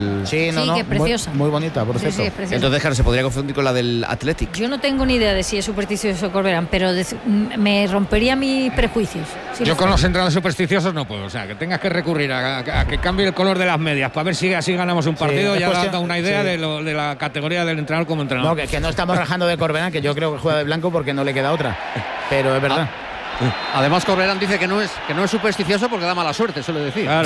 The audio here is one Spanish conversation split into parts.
Sí, que es preciosa. Muy bonita, por cierto. Sí, es preciosa. Entonces, claro, se podría confundir con la del Athletic. Yo no tengo ni idea de si es supersticioso Corberán, pero me rompería mis prejuicios. Yo con los entrenadores supersticiosos no puedo. O sea, que tengas que recurrir a que cambie el color de las medias para ver si así ganamos un partido, ya da una idea de la categoría del entrenador como entrenador. No, que no estamos rajando de Corberán, que yo creo que juega de blanco porque no le queda otra. Pero es verdad. Además, Corberán dice que no es supersticioso porque da mala suerte, suele decir. Claro.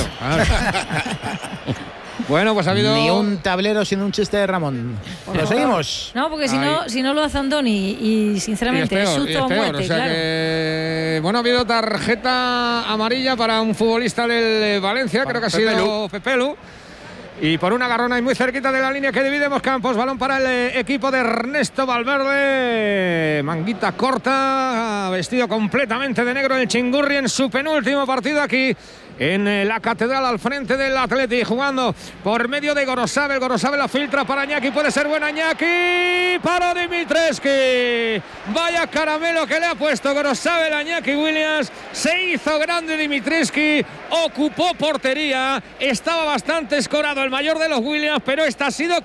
Bueno, pues ha habido... Ni un tablero sin un chiste de Ramón. ¿Lo seguimos? No, porque si no lo hace Andoni y sinceramente es susto o muerte, o sea claro. Que, bueno, ha habido tarjeta amarilla para un futbolista del Valencia, creo que ha sido Pepelu. Y por un agarrón ahí muy cerquita de la línea que divide ambos campos. Balón para el equipo de Ernesto Valverde. Manguita corta, vestido completamente de negro el Chingurri en su penúltimo partido aquí en la Catedral al frente del Atleti, jugando por medio de Gorosabel. Gorosabel la filtra para Iñaki, puede ser buena Iñaki, para Dimitrescu. Vaya caramelo que le ha puesto Gorosabel a Iñaki Williams. Se hizo grande Dimitrescu, ocupó portería, estaba bastante escorado el mayor de los Williams, pero esta ha sido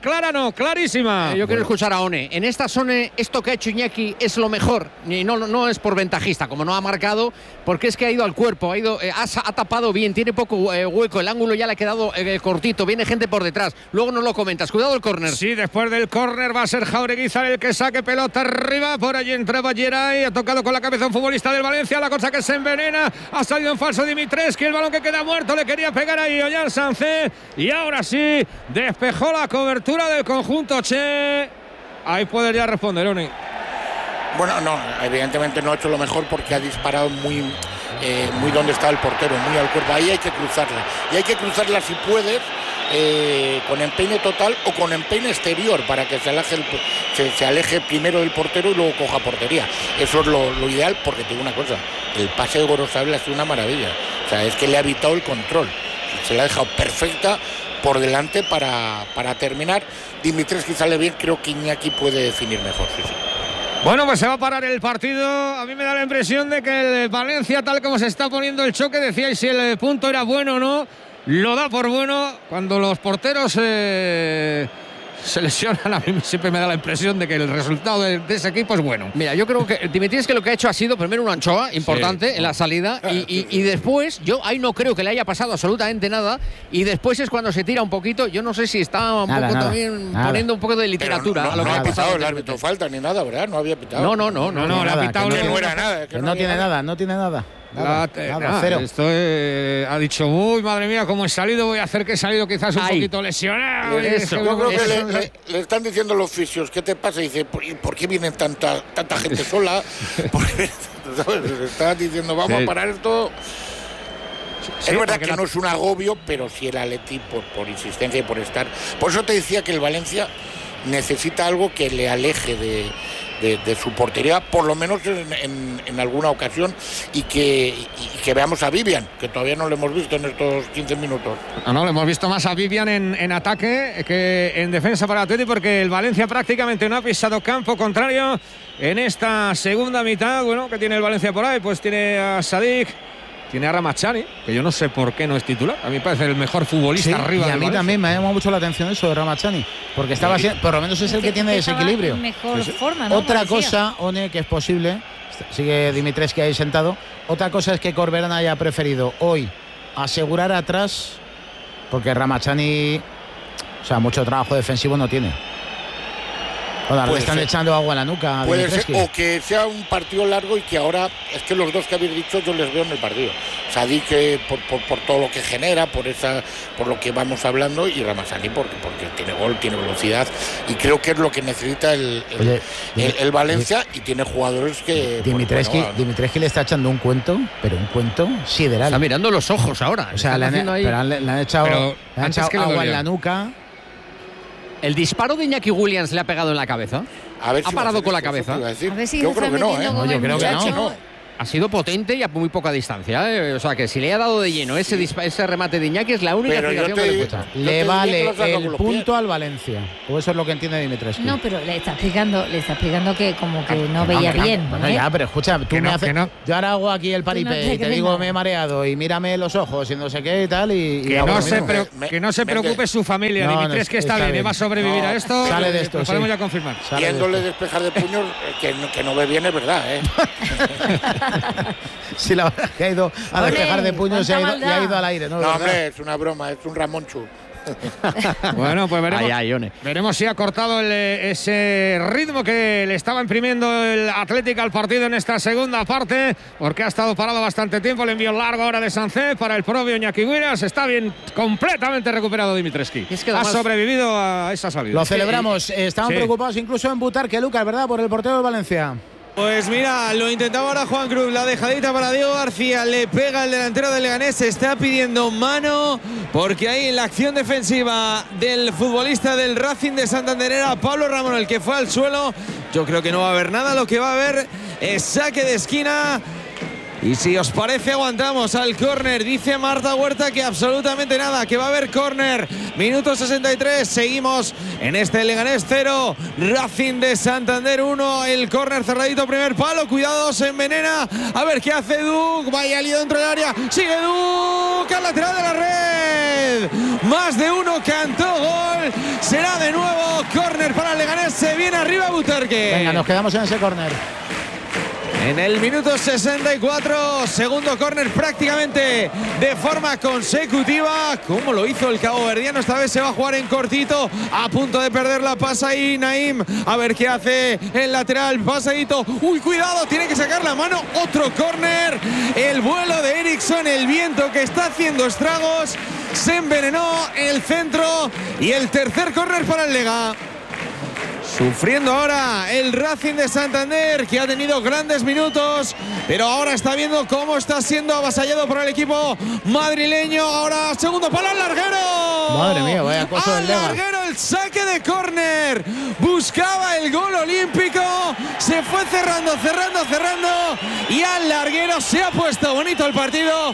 clarísima. Yo quiero escuchar a One. En esta zona, esto que ha hecho Iñaki es lo mejor, y no es por ventajista, como no ha marcado, porque es que ha ido al cuerpo, ha tapado bien, tiene poco hueco, el ángulo ya le ha quedado cortito, viene gente por detrás, luego nos lo comentas. Cuidado el córner. Sí, después del córner va a ser Jaureguizar el que saque pelota arriba, por allí entraba Geray, ha tocado con la cabeza un futbolista del Valencia, la cosa que se envenena, ha salido en falso Dimitrescu, el balón que queda muerto, le quería pegar ahí Ollán Sánchez, y ahora sí, despejó la cobertura del conjunto Che. Ahí puede ya responder, Oni. Bueno, no, evidentemente no ha hecho lo mejor porque ha disparado muy donde está el portero, muy al cuerpo. Ahí hay que cruzarla. Y hay que cruzarla si puedes, con empeine total o con empeine exterior, para que se aleje primero del portero y luego coja portería. Eso es lo ideal, porque te digo una cosa, el pase de Gorosabel ha sido una maravilla. O sea, es que le ha evitado el control. Se la ha dejado perfecta por delante para terminar. Dimitrescu sale bien, creo que Iñaki puede definir mejor. Sí. Bueno, pues se va a parar el partido. A mí me da la impresión de que el Valencia, tal como se está poniendo el choque, decíais si el punto era bueno o no, lo da por bueno. Cuando los porteros se lesionan, a mí siempre me da la impresión de que el resultado de ese equipo es bueno. Mira, yo creo que Dimitrescu lo que ha hecho ha sido primero una anchoa importante en la salida y después, yo ahí no creo que le haya pasado absolutamente nada, y después es cuando se tira un poquito. Yo no sé si está un poco también poniendo un poco de literatura. No ha pitado el árbitro falta ni nada, ¿verdad? No había pitado. No, le ha pitado. Que no era nada. Que no tiene nada. Cero. Esto ha dicho, uy, madre mía, cómo he salido, voy a hacer que he salido quizás un poquito lesionado. Yo creo que le están diciendo los fisios, ¿qué te pasa? Y dice, ¿por qué viene tanta gente sola? Porque, ¿sabes? Le están diciendo, vamos a parar esto. Es verdad que no es un agobio, pero sí el Atleti por insistencia y por estar. Por eso te decía que el Valencia necesita algo que le aleje de su portería, por lo menos en alguna ocasión, y que veamos a Vivian, que todavía no lo hemos visto en estos 15 minutos. No, lo hemos visto más a Vivian en ataque que en defensa para Atleti, porque el Valencia prácticamente no ha pisado campo contrario en esta segunda mitad. Bueno, que tiene el Valencia por ahí, pues tiene a Sadik, tiene a Ramachani, que yo no sé por qué no es titular. A mí me parece el mejor futbolista arriba. Y a mí también me ha llamado mucho la atención eso de Ramachani, porque estaba por lo menos es el que tiene desequilibrio. Mejor forma, ¿no? Otra cosa, One, que es posible, sigue Dimitrescu ahí sentado. Otra cosa es que Corberán haya preferido hoy asegurar atrás, porque Ramachani, o sea, mucho trabajo defensivo no tiene. Le están echando agua a la nuca. Puede ser, o que sea un partido largo y que ahora, es que los dos que habéis dicho yo les veo en el partido. Sadik por todo lo que genera, por lo que vamos hablando, y Ramazani porque tiene gol, tiene velocidad, y creo que es lo que necesita el Valencia, y tiene jugadores que... Dimitrescu le está echando un cuento, pero un cuento sideral. Está mirando los ojos ahora. O sea, le han echado agua en la nuca. ¿El disparo de Iñaki Williams le ha pegado en la cabeza? A ver ¿Ha parado con la cabeza? A ver si yo creo que no, ¿eh? Yo creo que no. ha sido potente y a muy poca distancia, ¿eh? O sea, que si le ha dado de lleno ese remate de Iñaki es la única explicación que le puede echar. Le vale el punto al Valencia. O eso es lo que entiende Dimitrescu. No, pero le está explicando que como que no veía bien. Bueno, ya, pero escucha, tú me haces. Yo ahora hago aquí el paripé y te digo me he mareado y mírame los ojos y no sé qué y tal. Que no se preocupe su familia. Dimitrescu está bien, va a sobrevivir a esto. Sale de esto. Lo podemos ya confirmar. Viéndole despejar de puños, que no ve bien, es verdad, ¿eh? Sí, la verdad que ha ido a despejar de puños y ha ido al aire. No, hombre, es una broma, es un Ramonchu. Bueno, pues veremos si ha cortado ese ritmo que le estaba imprimiendo el Atlético al partido en esta segunda parte, porque ha estado parado bastante tiempo. Le envío largo ahora de Sánchez para el propio Iñaki Williams. Está bien, completamente recuperado Dimitrescu. Ha sobrevivido a esa salida. Lo celebramos. Estaban preocupados incluso en Butarque, Lucas, ¿verdad? Por el portero del Valencia. Pues mira, lo intentaba ahora Juan Cruz, la dejadita para Diego García, le pega el delantero del Leganés, se está pidiendo mano, porque ahí en la acción defensiva del futbolista del Racing de Santander era Pablo Ramón el que fue al suelo. Yo creo que no va a haber nada, lo que va a haber es saque de esquina. Y si os parece aguantamos al córner, dice Marta Huerta que absolutamente nada, que va a haber córner. Minuto 63, seguimos en este Leganés 0, Racing de Santander 1, el córner cerradito, primer palo, cuidado, se envenena, a ver qué hace Duc, vaya lío dentro del área, sigue Duc al lateral de la red, más de uno, cantó gol, será de nuevo córner para el Leganés, se viene arriba Butarque. Venga, nos quedamos en ese córner. En el minuto 64, segundo córner prácticamente de forma consecutiva. Como lo hizo el caboverdiano, esta vez se va a jugar en cortito. A punto de perder la pasa ahí Naim. A ver qué hace el lateral. Pasadito. Uy, cuidado, tiene que sacar la mano. Otro córner. El vuelo de Eriksson, el viento que está haciendo estragos. Se envenenó el centro. Y el tercer córner para el Lega. Sufriendo ahora el Racing de Santander, que ha tenido grandes minutos, pero ahora está viendo cómo está siendo avasallado por el equipo madrileño. Ahora segundo palo al larguero. Madre mía, vaya cosa del Lega. Al larguero el saque de córner. Buscaba el gol olímpico. Se fue cerrando. Y al larguero se ha puesto bonito el partido.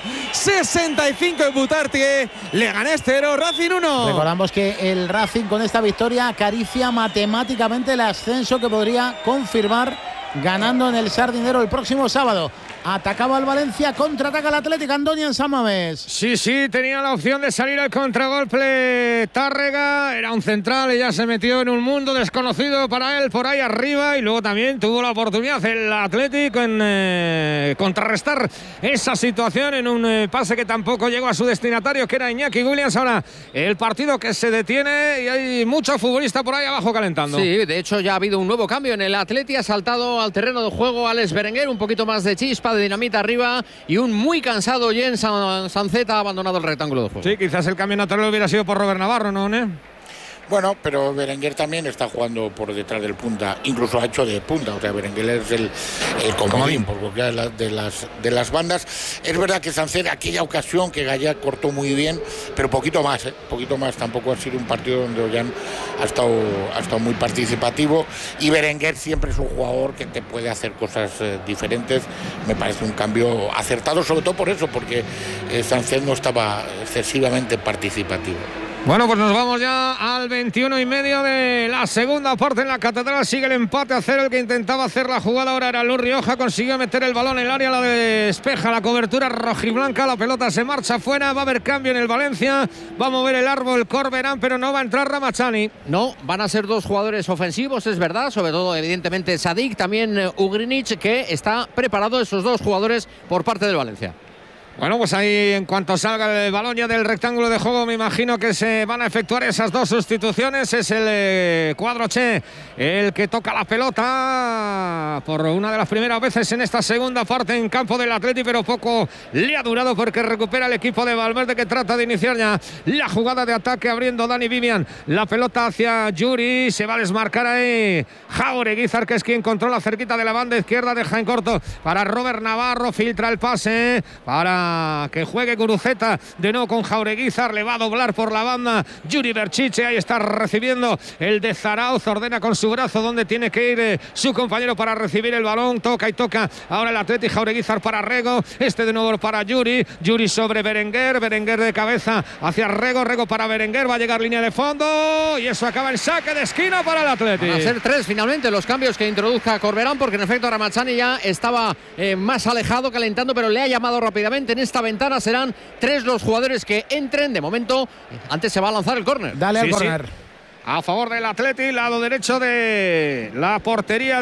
65 en Butarque. Leganés 0, Racing 1. Recordamos que el Racing con esta victoria acaricia matemáticamente el ascenso que podría confirmar ganando en el Sardinero el próximo sábado. Atacaba al Valencia, contraataca al Atlético, Andoni en San Mamés. Sí, tenía la opción de salir al contragolpe Tárrega, era un central y ya se metió en un mundo desconocido para él por ahí arriba, y luego también tuvo la oportunidad el Atlético en contrarrestar esa situación en un pase que tampoco llegó a su destinatario, que era Iñaki Williams. Ahora el partido que se detiene y hay mucho futbolista por ahí abajo calentando. Sí, de hecho ya ha habido un nuevo cambio en el Atleti, ha saltado al terreno de juego Alex Berenguer, un poquito más de chispa, de dinamita arriba, y un muy cansado Jens Sanzet ha abandonado el rectángulo de juego. Sí, quizás el cambio natural hubiera sido por Robert Navarro, ¿no? Bueno, pero Berenguer también está jugando por detrás del punta, incluso ha hecho de punta, o sea, Berenguer es el comodín por cualquiera de las bandas. Es verdad que Sánchez, aquella ocasión que Gaya cortó muy bien, pero poquito más, tampoco ha sido un partido donde Ollán ha estado muy participativo, y Berenguer siempre es un jugador que te puede hacer cosas diferentes. Me parece un cambio acertado, sobre todo por eso, porque Sánchez no estaba excesivamente participativo. Bueno, pues nos vamos ya al 21 y medio de la segunda parte en la Catedral. Sigue el empate a 0. El que intentaba hacer la jugada ahora era Luis Rioja. Consiguió meter el balón en el área, la despeja, la cobertura rojiblanca. La pelota se marcha fuera. Va a haber cambio en el Valencia. Va a mover el árbol Corberán, pero no va a entrar Ramachani. No, van a ser dos jugadores ofensivos, es verdad. Sobre todo, evidentemente, Sadik, también Ugrinic, que está preparado, esos dos jugadores por parte del Valencia. Bueno, pues ahí en cuanto salga el balón ya del rectángulo de juego, me imagino que se van a efectuar esas dos sustituciones. Es el cuadro Che el que toca la pelota por una de las primeras veces en esta segunda parte en campo del Atleti, pero poco le ha durado porque recupera el equipo de Valverde, que trata de iniciar ya la jugada de ataque abriendo Dani Vivian. La pelota hacia Yuri, se va a desmarcar ahí Jaureguizar, que es quien controla cerquita de la banda izquierda, deja en corto para Robert Navarro, filtra el pase para para que juegue Guruceta de nuevo con Jaureguizar. Le va a doblar por la banda Yuri Berchiche. Ahí está recibiendo el de Zarauz. Ordena con su brazo donde tiene que ir su compañero para recibir el balón. Toca y toca ahora el Atleti. Jaureguizar para Rego. De nuevo para Yuri. Yuri sobre Berenguer. Berenguer de cabeza hacia Rego. Rego para Berenguer. Va a llegar línea de fondo. Y eso acaba en saque de esquina para el Atleti. Van a ser 3 finalmente los cambios que introduzca Corberán, porque en efecto Ramachani ya estaba más alejado, calentando, pero le ha llamado rápidamente. En esta ventana serán 3 los jugadores que entren. De momento, antes se va a lanzar el córner. Dale al córner. Sí. A favor del Atleti, lado derecho de la portería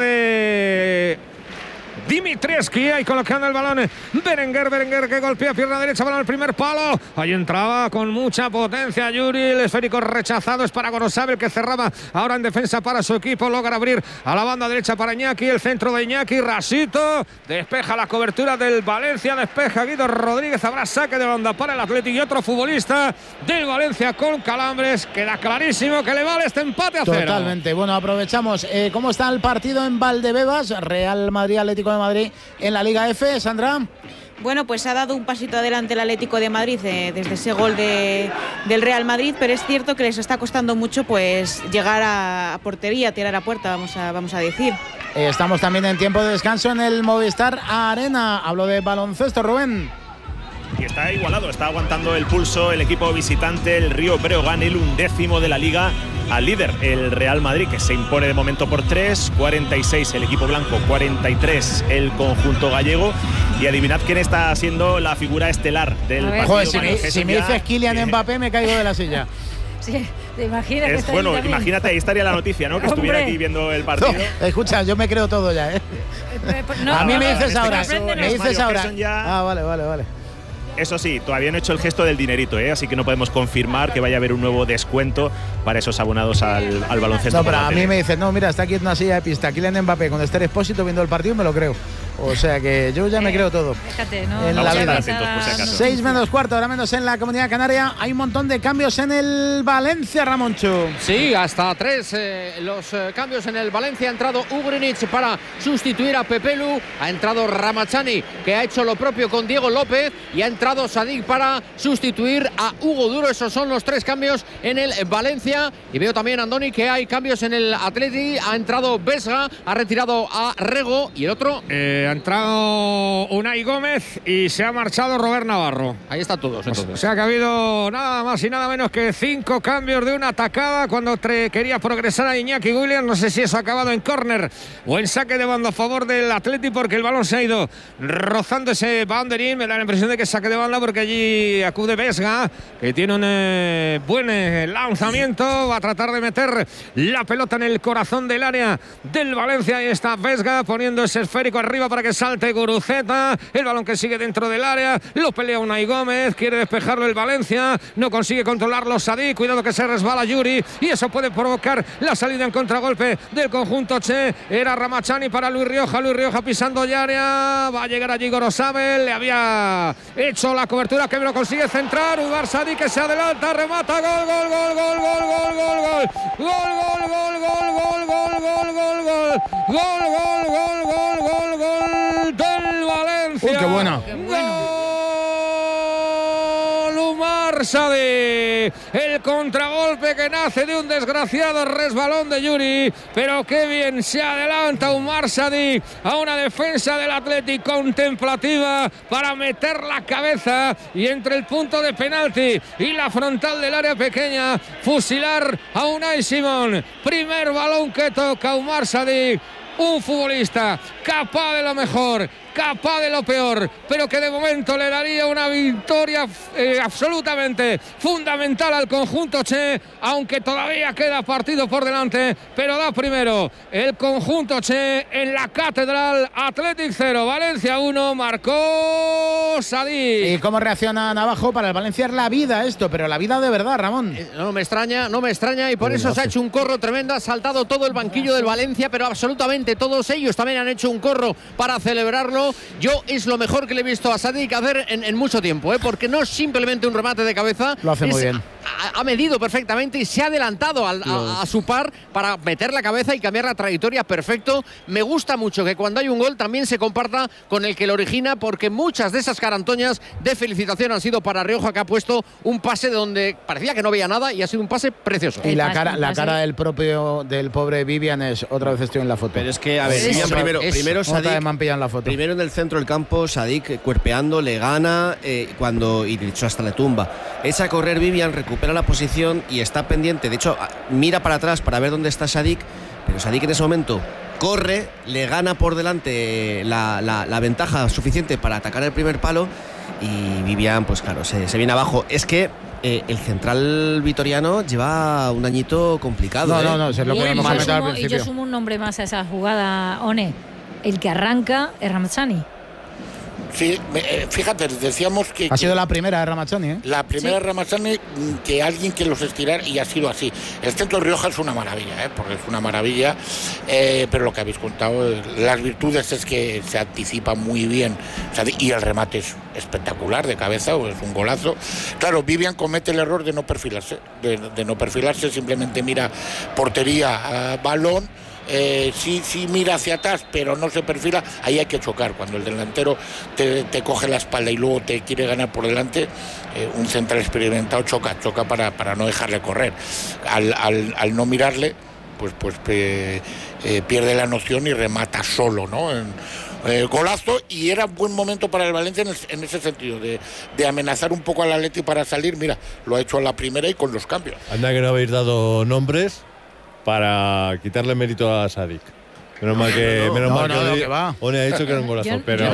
de Dimitrescu, ahí colocando el balón Berenguer que golpea pierna derecha para el primer palo. Ahí entraba con mucha potencia Yuri. El esférico rechazado es para Gorosabel, que cerraba ahora en defensa para su equipo. Logra abrir a la banda derecha para Iñaki. El centro de Iñaki. Rasito despeja la cobertura del Valencia. Despeja Guido Rodríguez. Habrá saque de banda para el Atlético y otro futbolista del Valencia con calambres. Queda clarísimo que le vale este empate a 0. Totalmente. Bueno, aprovechamos. ¿Cómo está el partido en Valdebebas? Real Madrid, Atlético de Madrid en la Liga F, Sandra. Bueno, pues ha dado un pasito adelante el Atlético de Madrid desde ese gol del Real Madrid, pero es cierto que les está costando mucho pues llegar a portería, tirar a puerta, vamos a decir. Estamos también en tiempo de descanso en el Movistar Arena. Hablo de baloncesto, Rubén. Y está igualado, está aguantando el pulso el equipo visitante, el Río Breogán, el 11º de la Liga, al líder, el Real Madrid, que se impone de momento por 3, 46 el equipo blanco, 43 el conjunto gallego. Y adivinad quién está siendo la figura estelar del partido. Joder, si me dices Kylian Mbappé, me caigo de la silla. Sí, te imaginas que está bueno, ahí imagínate, ahí estaría la noticia, ¿no? Que estuviera aquí viendo el partido. No, escucha, yo me creo todo ya, ¿eh? No, a mí me dices ahora. Me dices ahora. Ya... Ah, vale. Eso sí, todavía no he hecho el gesto del dinerito, así que no podemos confirmar que vaya a haber un nuevo descuento para esos abonados al baloncesto. No, pero a mí me dicen, no, mira, está aquí en una silla de pista, Kylian Mbappé con Esther Expósito viendo el partido, me lo creo. O sea que yo ya me creo todo. Fíjate, ¿no? En Vamos la a vida. estar atentos, por si acaso. 6 menos cuarto, ahora menos en la Comunidad Canaria. Hay un montón de cambios en el Valencia, Ramoncho. Sí, hasta 3 los cambios en el Valencia. Ha entrado Ugrinic para sustituir a Pepelu. Ha entrado Ramachani, que ha hecho lo propio con Diego López. Y ha entrado Sadik para sustituir a Hugo Duro. Esos son los 3 cambios en el Valencia. Y veo también, Andoni, que hay cambios en el Atleti. Ha entrado Vesga, ha retirado a Rego. Y el otro... ha entrado Unai Gómez y se ha marchado Robert Navarro. Ahí están todos, entonces. O sea que ha habido nada más y nada menos que 5 cambios de una atacada cuando quería progresar a Iñaki Williams. No sé si eso ha acabado en córner o en saque de banda a favor del Atleti, porque el balón se ha ido rozando ese banderín. Me da la impresión de que es saque de banda, porque allí acude Vesga, que tiene un buen lanzamiento. Va a tratar de meter la pelota en el corazón del área del Valencia. Ahí está Vesga poniendo ese esférico arriba para que salte Guruceta. El balón que sigue dentro del área, lo pelea Unai Gómez, quiere despejarlo el Valencia, no consigue controlarlo Sadik. Cuidado que se resbala Yuri y eso puede provocar la salida en contragolpe del conjunto Che. Era Ramachani para Luis Rioja pisando el área, va a llegar allí Gorosabel, le había hecho la cobertura, que lo consigue centrar. Udar Sadik, que se adelanta, remata, gol del Valencia. Qué bueno. Umar Sadik, el contragolpe que nace de un desgraciado resbalón de Yuri, pero qué bien se adelanta Umar Sadik a una defensa del Atlético contemplativa para meter la cabeza y entre el punto de penalti y la frontal del área pequeña fusilar a Unai Simón. Primer balón que toca Umar Sadik. Un futbolista capaz de lo mejor, capaz de lo peor, pero que de momento le daría una victoria absolutamente fundamental al conjunto Che, aunque todavía queda partido por delante, pero da primero el conjunto Che en la Catedral. Athletic 0, Valencia 1, marcó Sadik. ¿Y cómo reaccionan abajo? Para el Valencia es la vida esto, pero la vida de verdad, Ramón. No me extraña y por eso se ha hecho un corro tremendo. Ha saltado todo el banquillo del Valencia, pero absolutamente todos ellos también han hecho un corro para celebrarlo. Yo es lo mejor que le he visto a Sadik hacer en mucho tiempo, porque no es simplemente un remate de cabeza. Lo hace muy bien. ha medido perfectamente y se ha adelantado a su par para meter la cabeza y cambiar la trayectoria perfecto. Me gusta mucho que cuando hay un gol también se comparta con el que lo origina, porque muchas de esas carantoñas de felicitación han sido para Rioja, que ha puesto un pase donde parecía que no veía nada y ha sido un pase precioso. Y la cara del pobre Vivian es, otra vez estoy en la foto. Pero es que, a ver, Vivian primero Sadik, me han pillado en la foto. Primero en el centro del campo, Sadik cuerpeando, le gana y de hecho hasta le tumba. Echa a correr Vivian, recupera la posición y está pendiente. De hecho, mira para atrás para ver dónde está Sadik, pero Sadik en ese momento corre, le gana por delante la ventaja suficiente para atacar el primer palo y Vivian, pues claro, se viene abajo. Es que el central vitoriano lleva un añito complicado. No, se lo podemos comentar al principio. Y yo sumo un nombre más a esa jugada, One. El que arranca es Ramazani. Sí, fíjate, decíamos que... Ha sido la primera de Ramazani, ¿eh? La primera de Ramazani, que alguien que los estirar, y ha sido así. El centro de Rioja es una maravilla, porque es una maravilla, pero lo que habéis contado, las virtudes es que se anticipa muy bien, y el remate es espectacular de cabeza, es un golazo. Claro, Vivian comete el error de no perfilarse, simplemente mira portería, balón. Sí mira hacia atrás, pero no se perfila. Ahí hay que chocar. Cuando el delantero te coge la espalda y luego te quiere ganar por delante, un central experimentado choca para no dejarle correr. Al no mirarle, pues pierde la noción y remata solo, ¿no? Golazo, y era buen momento para el Valencia en ese sentido, de amenazar un poco al Atleti para salir. Mira, lo ha hecho a la primera y con los cambios. Anda que no habéis dado nombres para quitarle mérito a Sadik. Menos mal que One ha dicho que era un golazo, pero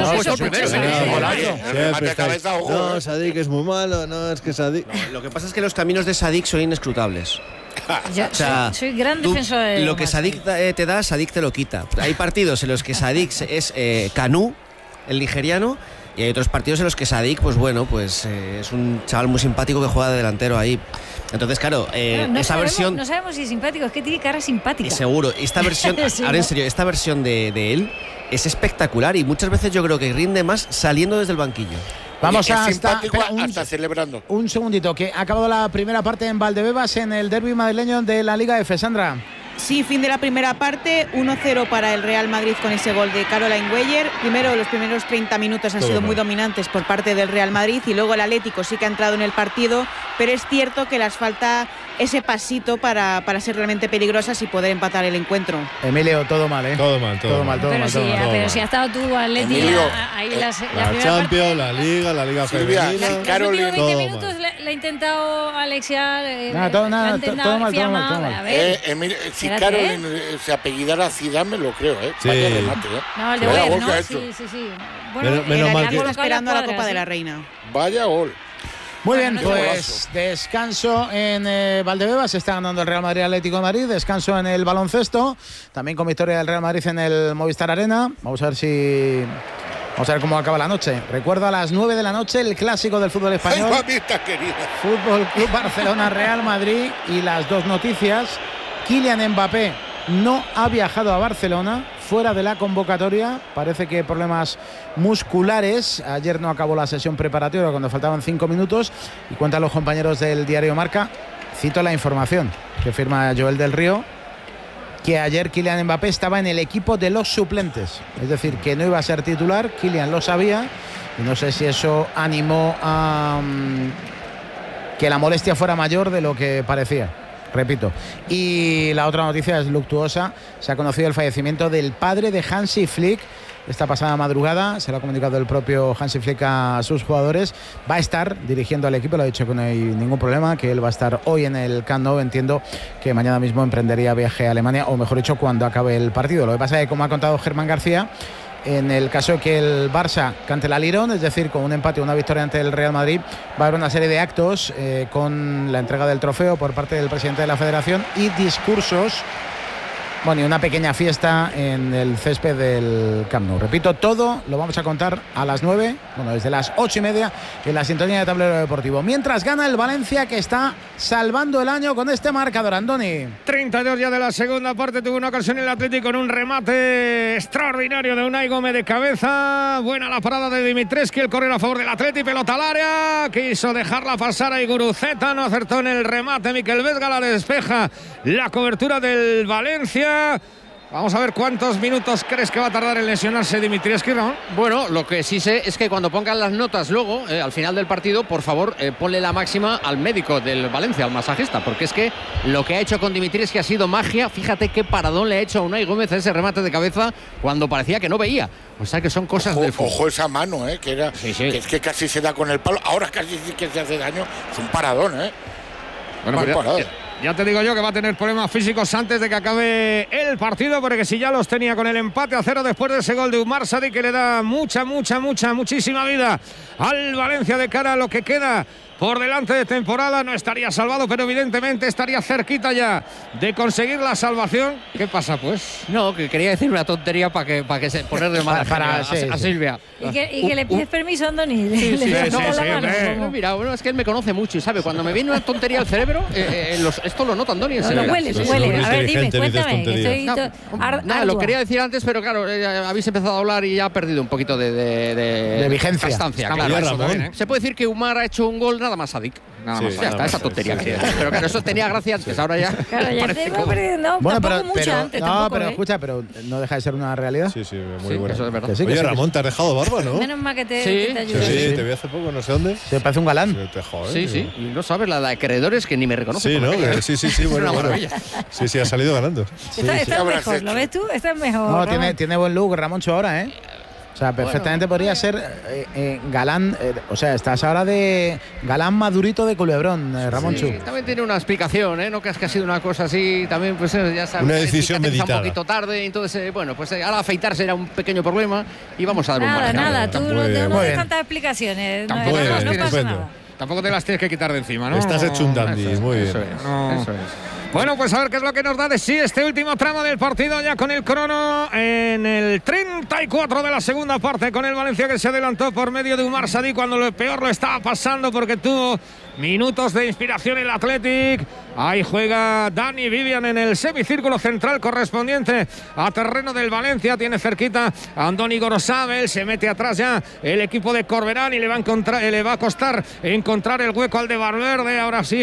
no, Sadik es muy malo, no, es que Sadik. No, lo que pasa es que los caminos de Sadik son inescrutables. O sea, soy gran defensor de lo que Sadik te da, Sadik te lo quita. Hay partidos en los que Sadik es Kanú, el nigeriano, y hay otros partidos en los que Sadik, pues bueno, es un chaval muy simpático que juega de delantero ahí. Entonces, claro, versión... No sabemos si es simpático, es que tiene cara simpática. Seguro, esta versión, sí, ahora en serio, esta versión de él es espectacular y muchas veces yo creo que rinde más saliendo desde el banquillo. Vamos hasta celebrando. Un segundito, que ha acabado la primera parte en Valdebebas en el derbi madrileño de la Liga F. Sandra. Sí, fin de la primera parte, 1-0 para el Real Madrid con ese gol de Caroline Weyer. Los primeros 30 minutos han sido muy dominantes por parte del Real Madrid y luego el Atlético sí que ha entrado en el partido, pero es cierto que les falta ese pasito para ser realmente peligrosas y poder empatar el encuentro. Emilio, todo mal, ¿eh? Todo mal. Pero si ha estado tú, Atleti, ahí la Champions, la Liga femenina. Los últimos 20 minutos le ha intentado Alexia. Todo mal. A ver, si Caroline se apellidara Zidane, me lo creo, ¿eh? Sí. Vaya remate, ¿eh? No, el de Weyer, ¿no? Sí. Bueno, menos mal que esperando a la Copa de la Reina. Vaya gol. Muy bien, pues descanso en Valdebebas, está ganando el Real Madrid Atlético de Madrid, descanso en el baloncesto, también con victoria del Real Madrid en el Movistar Arena. Vamos a ver cómo acaba la noche. Recuerdo a las 9 de la noche el clásico del fútbol español. Fútbol Club Barcelona Real Madrid, y las dos noticias. Kylian Mbappé no ha viajado a Barcelona, fuera de la convocatoria, parece que problemas musculares. Ayer no acabó la sesión preparatoria cuando faltaban 5 minutos, y cuentan los compañeros del diario Marca, cito la información que firma Joel del Río, que ayer Kylian Mbappé estaba en el equipo de los suplentes, es decir, que no iba a ser titular. Kylian lo sabía y no sé si eso animó a que la molestia fuera mayor de lo que parecía. Repito. Y la otra noticia es luctuosa. Se ha conocido el fallecimiento del padre de Hansi Flick esta pasada madrugada. Se lo ha comunicado el propio Hansi Flick a sus jugadores. Va a estar dirigiendo al equipo, lo ha dicho que no hay ningún problema, que él va a estar hoy en el Camp Nou. Entiendo que mañana mismo emprendería viaje a Alemania, o mejor dicho, cuando acabe el partido. Lo que pasa es que, como ha contado Germán García, en el caso de que el Barça cante la Lirón, es decir, con un empate o una victoria ante el Real Madrid, va a haber una serie de actos con la entrega del trofeo por parte del presidente de la Federación y discursos Bueno, y una pequeña fiesta en el césped del Camp Nou. Repito, todo lo vamos a contar a las 9, bueno, desde las 8:30 en la sintonía de Tablero Deportivo. Mientras gana el Valencia, que está salvando el año con este marcador, Andoni. 32 ya de la segunda parte, tuvo una ocasión el Atlético con un remate extraordinario de Unai Gómez de cabeza. Buena la parada de Dimitrescu, el correr a favor del Atleti, pelota al área. Quiso dejarla pasar a Guruceta, no acertó en el remate. Miquel Vesga la despeja la cobertura del Valencia. Vamos a ver cuántos minutos crees que va a tardar en lesionarse Dimitrescu, ¿no? Bueno, lo que sí sé es que cuando pongan las notas luego, al final del partido, por favor, ponle la máxima al médico del Valencia, al masajista, porque es que lo que ha hecho con Dimitrescu ha sido magia. Fíjate qué paradón le ha hecho a Unai Gómez ese remate de cabeza cuando parecía que no veía. O sea que son cosas del fútbol. Ojo esa mano, que era que es que casi se da con el palo. Ahora casi sí que se hace daño. Es un paradón, Bueno, ya te digo yo que va a tener problemas físicos antes de que acabe el partido, porque si ya los tenía con el empate a 0 después de ese gol de Umar Sadik, que le da muchísima vida al Valencia de cara a lo que queda por delante de temporada. No estaría salvado, pero evidentemente estaría cerquita ya de conseguir la salvación. ¿Qué pasa, pues? No, que quería decir una tontería para que se ponerle mal a Silvia. Y que le pides permiso a Andoni. Sí, mira, bueno, es que él me conoce mucho y sabe, cuando me viene una tontería al cerebro, esto lo nota Andoni. Lo huele. A ver, dime, cuéntame. Nada, lo quería decir antes, pero claro, habéis empezado a hablar y ya ha perdido un poquito de vigencia. Bastante, claro. Se puede decir que Umar ha hecho un gol nada más Sadik. Nada más. Ya está, esa tontería. Pero claro, eso tenía gracia antes, ahora ya. Claro, ya tengo perdiendo. Bueno, pero escucha, pero no deja de ser una realidad. Sí, muy bueno. Eso es verdad. Oye, Ramón, te has dejado barba, ¿no? Menos mal que te ayude. Sí, te vi hace poco, no sé dónde. Se parece un galán. Sí. Y no sabes la de acreedores que ni me reconoce. Sí, ¿no? Sí, bueno. Sí, ha salido ganando. Esta es mejor, ¿lo ves tú? Esta es mejor. No, tiene buen look Ramoncho ahora, O sea, perfectamente podría ser galán, o sea, estás ahora de galán madurito de Culebrón, Ramoncho. Sí, también tiene una explicación, no que ha sido una cosa así, también pues ya sabes. Una decisión meditada. Un poquito tarde, entonces, bueno, pues ahora afeitarse era un pequeño problema y vamos a dar un margen. Nada, tú no des tantas explicaciones. No pasa nada. Tampoco te las tienes que quitar de encima, ¿no? Estás hecho un dandy, muy bien. Eso es. Bueno, pues a ver qué es lo que nos da de sí este último tramo del partido, ya con el crono en el 34 de la segunda parte, con el Valencia que se adelantó por medio de Umar Sadik cuando lo peor lo estaba pasando, porque tuvo minutos de inspiración el Athletic. Ahí juega Dani Vivian en el semicírculo central correspondiente a terreno del Valencia. Tiene cerquita a Andoni Gorosabel. Se mete atrás ya el equipo de Corberán y le va a costar encontrar el hueco al de Valverde. Ahora sí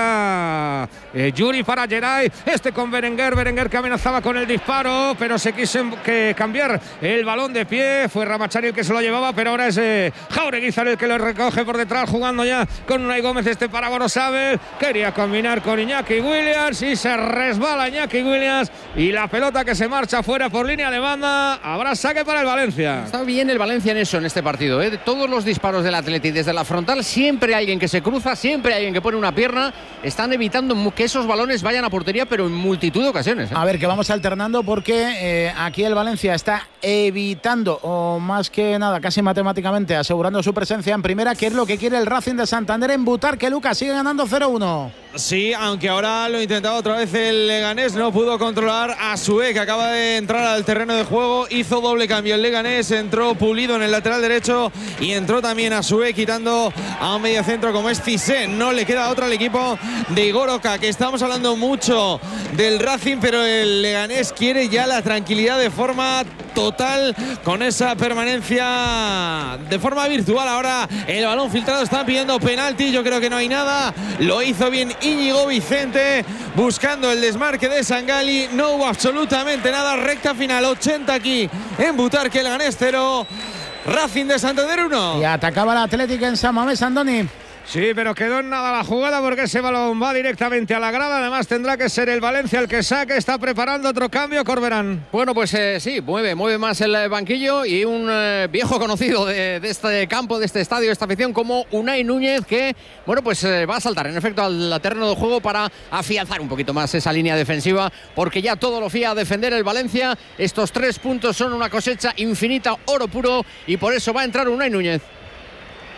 filtra Yuri para Geray. Con Berenguer que amenazaba con el disparo, pero se quiso cambiar el balón de pie. Fue Ramachari el que se lo llevaba, pero ahora es Jaureguizar el que lo recoge por detrás, jugando ya con Unai Gómez para Gorosabel. Quería combinar con Iñaki Williams y se resbala Iñaki Williams y la pelota que se marcha fuera por línea de banda. Habrá saque para el Valencia. Está bien el Valencia en eso, en este partido, De todos los disparos del Atleti desde la frontal siempre hay alguien que se cruza, siempre hay alguien que pone una pierna. Están evitando que esos balones vayan a portería, pero en multitud de ocasiones. A ver, que vamos alternando porque aquí el Valencia está evitando, o más que nada, casi matemáticamente asegurando su presencia en primera, que es lo que quiere el Racing de Santander en Butarque. Lucas sigue ganando 0-1. Sí, aunque ahora lo intentaba otra vez el Leganés, no pudo controlar a Sué, que acaba de entrar al terreno de juego. Hizo doble cambio el Leganés, entró Pulido en el lateral derecho y entró también a Sué, quitando a un mediocentro como es Cissé. No le queda otra al equipo de Igor Oca, que estamos hablando mucho del Racing, pero el Leganés quiere ya la tranquilidad de forma total, con esa permanencia de forma virtual. Ahora el balón filtrado, están pidiendo penalti, yo creo que no hay nada. Lo hizo bien Íñigo Vicente buscando el desmarque de Sangali. No hubo absolutamente nada. Recta final, 80 aquí en Butarque. El Leganés 0, Racing de Santander 1. Y atacaba el Atlético en San Mamés, Andoni. Sí, pero quedó en nada la jugada porque ese balón va directamente a la grada. Además tendrá que ser el Valencia el que saque. Está preparando otro cambio, Corberán. Bueno, pues sí, mueve más el banquillo y un viejo conocido de este campo, de este estadio, de esta afición, como Unai Núñez, que bueno, pues va a saltar en efecto al terreno de juego para afianzar un poquito más esa línea defensiva, porque ya todo lo fía a defender el Valencia. Estos 3 puntos son una cosecha infinita, oro puro, y por eso va a entrar Unai Núñez.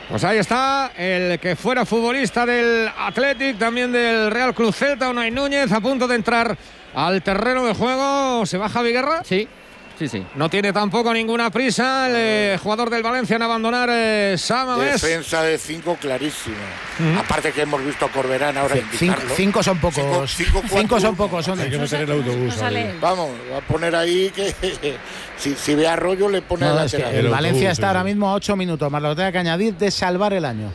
Pues ahí está el que fuera futbolista del Athletic, también del Real Club Celta, Unai Núñez, a punto de entrar al terreno de juego. ¿Se va Javi Guerra? Sí. Sí. No tiene tampoco ninguna prisa el jugador del Valencia en abandonar Sam Mamés. Defensa de 5 clarísima. Aparte que hemos visto a Corberán ahora indicarlo. 5 son pocos. 5 son pocos. Hay que meter el autobús. Vamos, va a poner ahí que si ve a Arroyo le pone el lateral. El Valencia está ahora mismo a 8 minutos, más lo que tenga que añadir de salvar el año.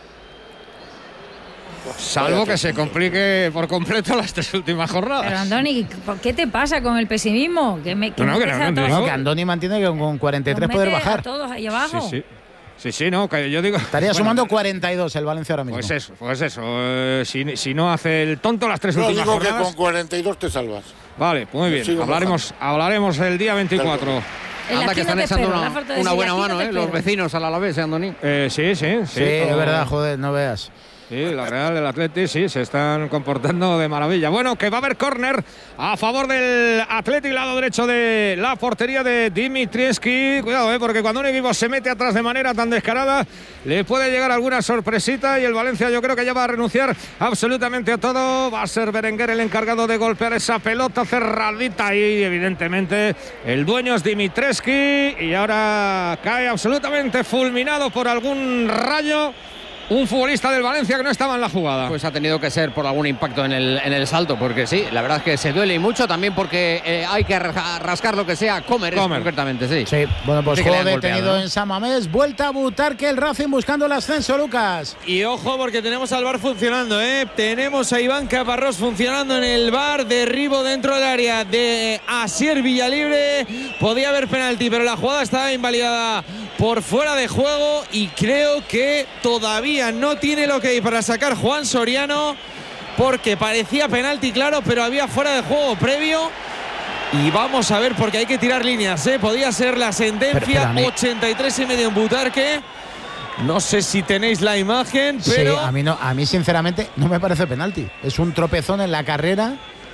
Salvo que se complique por completo las 3 últimas jornadas. Pero Andoni, ¿qué te pasa con el pesimismo? Que Andoni mantiene que con 43 poder bajar. A todos ahí abajo. Sí, no, que yo digo. Estaría sumando 42 el Valencia ahora mismo. Pues eso. Si no hace el tonto las 3 últimas jornadas. Yo digo que con 42 te salvas. Vale, muy bien. Hablaremos el día 24. Anda, que están echando una buena mano, los vecinos al Alavés, Andoni. Sí, es verdad, joder, no veas. Sí, la Real, el Athletic, sí, se están comportando de maravilla. Bueno, que va a haber córner a favor del Athletic, lado derecho de la portería de Dimitrievski. Cuidado, porque cuando un equipo se mete atrás de manera tan descarada, le puede llegar alguna sorpresita y el Valencia yo creo que ya va a renunciar absolutamente a todo. Va a ser Berenguer el encargado de golpear esa pelota cerradita y evidentemente el dueño es Dimitrievski y ahora cae absolutamente fulminado por algún rayo. Un futbolista del Valencia que no estaba en la jugada. Pues ha tenido que ser por algún impacto en el salto, porque sí, la verdad es que se duele y mucho, también porque hay que rascar lo que sea, comer. Concretamente, sí. Sí, bueno, pues juego detenido en San Mamés, vuelta a Butarque, el Racing buscando el ascenso, Lucas. Y ojo, porque tenemos al VAR funcionando, tenemos a Iván Caparrós funcionando en el VAR, derribo dentro del área de Asier Villalibre, podía haber penalti, pero la jugada estaba invalidada por fuera de juego y creo que todavía no tiene lo que hay para sacar Juan Soriano, porque parecía penalti, claro, pero había fuera de juego previo. Y vamos a ver, porque hay que tirar líneas, podía ser la sentencia. 83,5 en Butarque. No sé si tenéis la imagen, pero sí, a mí sinceramente no me parece penalti. Es un tropezón en la carrera,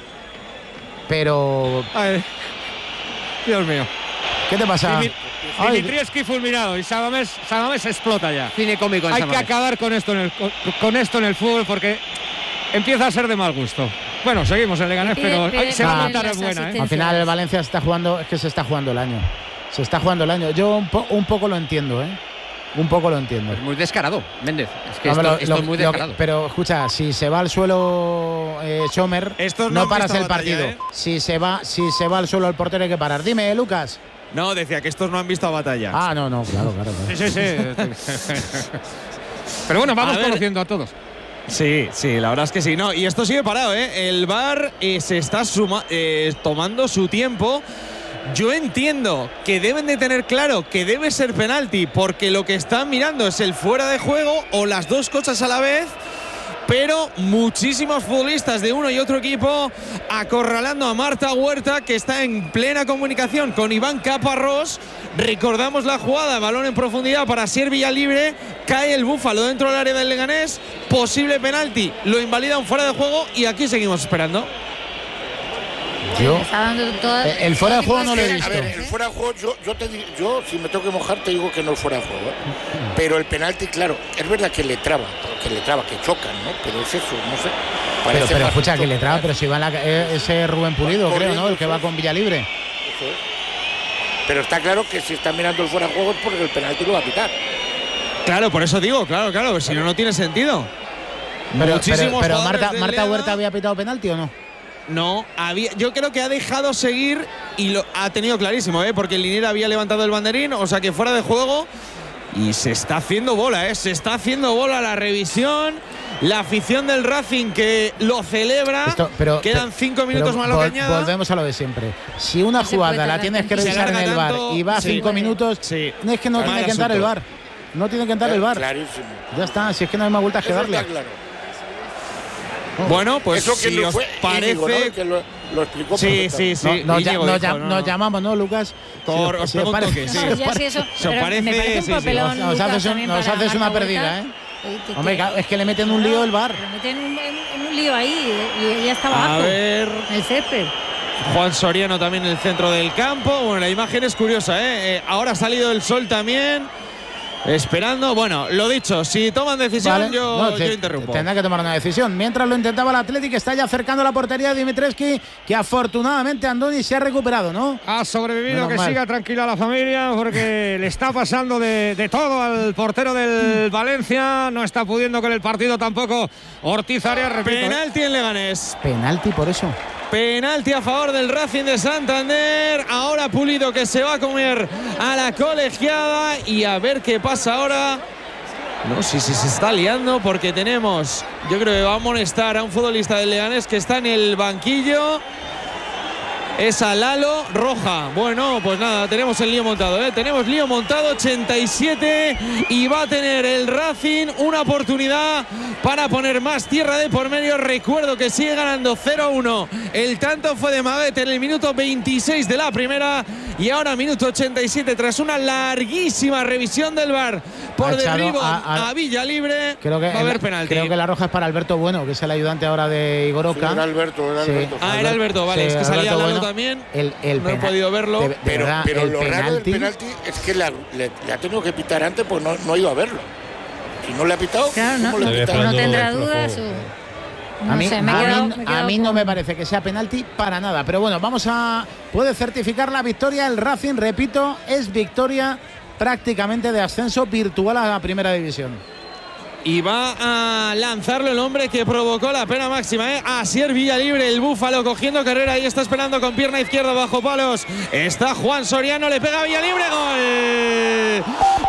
pero Dios mío, ¿qué te pasa? Dimitrievski fulminado y Samamés explota ya. Cine cómico en Hay Samamés. que acabar con esto en el fútbol porque empieza a ser de mal gusto. Bueno, seguimos en Leganés, pero se va a montar es buena. Al final el Valencia se está jugando el año. Se está jugando el año. Yo un poco lo entiendo, Un poco lo entiendo. Es muy descarado, Méndez. Es que esto es muy descarado. Pero escucha, si se va al suelo Sommer, no paras el partido. Si se va al suelo el portero hay que parar. Dime, Lucas. No, decía que estos no han visto a batalla. No, claro. Sí. Pero bueno, vamos conociendo a todos. Sí, la verdad es que sí. No, y esto sigue parado, El VAR se está tomando su tiempo. Yo entiendo que deben de tener claro que debe ser penalti, porque lo que están mirando es el fuera de juego o las dos cosas a la vez. Pero muchísimos futbolistas de uno y otro equipo acorralando a Marta Huerta, que está en plena comunicación con Iván Caparrós. Recordamos la jugada, balón en profundidad para Asier Villalibre, cae el Búfalo dentro del área del Leganés, posible penalti, lo invalida un fuera de juego y aquí seguimos esperando. El fuera de juego no lo he visto. A ver, el fuera de juego, yo si me tengo que mojar te digo que no es fuera de juego. Pero el penalti, claro, es verdad que le traba, que chocan, ¿no? Pero es eso, no sé. Pero escucha, que le traba, pero si va ese Rubén Pulido, creo, ¿no? El que va con Villalibre. Eso es. Pero está claro que si está mirando el fuera de juego es porque el penalti lo va a quitar. Claro, por eso digo, claro, si no tiene sentido. Pero Marta Huerta había pitado penalti ¿o no? No, yo creo que ha dejado seguir y lo ha tenido clarísimo, porque el Liniers había levantado el banderín, o sea que fuera de juego. Y se está haciendo bola, se está haciendo bola la revisión. La afición del Racing que lo celebra. Quedan 5 minutos más lo que añada. Volvemos a lo de siempre. Si una jugada la tienes que revisar en el VAR y va 5 minutos, es que no tiene que entrar el VAR. No tiene que entrar el VAR. Clarísimo. Ya está, si es que no hay más vueltas que darle. Bueno, pues eso que si os parece Íñigo, ¿no? Que lo explicó. Sí. Nos llamamos, ¿no, Lucas? Os pregunto que sí. ¿Os parece? Nos haces una perdida, Hombre, es que le meten un lío el VAR. Le meten un lío ahí y ya está abajo. A ver. El césped. Juan Soriano también en el centro del campo. Bueno, la imagen es curiosa, Ahora ha salido el sol también. esperando. Bueno, lo dicho, si toman decisión, Vale. yo interrumpo. Tendrá que tomar una decisión. Mientras lo intentaba el Atlético, está ya acercando la portería de Dimitrescu, que afortunadamente Andoni se ha recuperado, ¿no? Ha sobrevivido. Menos que mal. siga tranquila la familia, porque le está pasando de todo al portero del Valencia. No está pudiendo con el partido tampoco Ortiz Arias. Repito, Penalti en Leganés. Penalti por eso. Penalti a favor del Racing de Santander. Ahora Pulido, que se va a comer a la colegiada. Y a ver qué pasa ahora. No sé si se está liando, porque tenemos, yo creo que va a amonestar a un futbolista del Leganés que está en el banquillo. Es a Lalo, roja. Bueno, pues nada, tenemos el lío montado, ¿eh? Tenemos lío montado, 87, y va a tener el Racing una oportunidad para poner más tierra de por medio. Recuerdo que sigue ganando 0-1. El tanto fue de Maguete en el minuto 26 de la primera, y ahora minuto 87, tras una larguísima revisión del VAR por derribo a Villalibre. Creo que va a haber penalti. Creo que la roja es para Alberto Bueno, que es el ayudante ahora de Igor Oca. Sí, era Alberto. Era Alberto, vale, sí, es que salía Alberto Lalo Bueno. también. No he podido verlo. Pero lo raro del penalti es que le ha tenido que pitar antes, pues no ha ido a verlo. Si no le ha pitado, claro, ¿cómo le ha pitado? No tendrá dudas. A mí no me parece que sea penalti para nada. Pero bueno, puede certificar la victoria. El Racing, repito, es victoria prácticamente de ascenso virtual a la primera división. Y va a lanzarlo el hombre que provocó la pena máxima, Asier Villalibre, el búfalo cogiendo carrera y está esperando con pierna izquierda bajo palos. Está Juan Soriano, le pega a Villalibre, gol.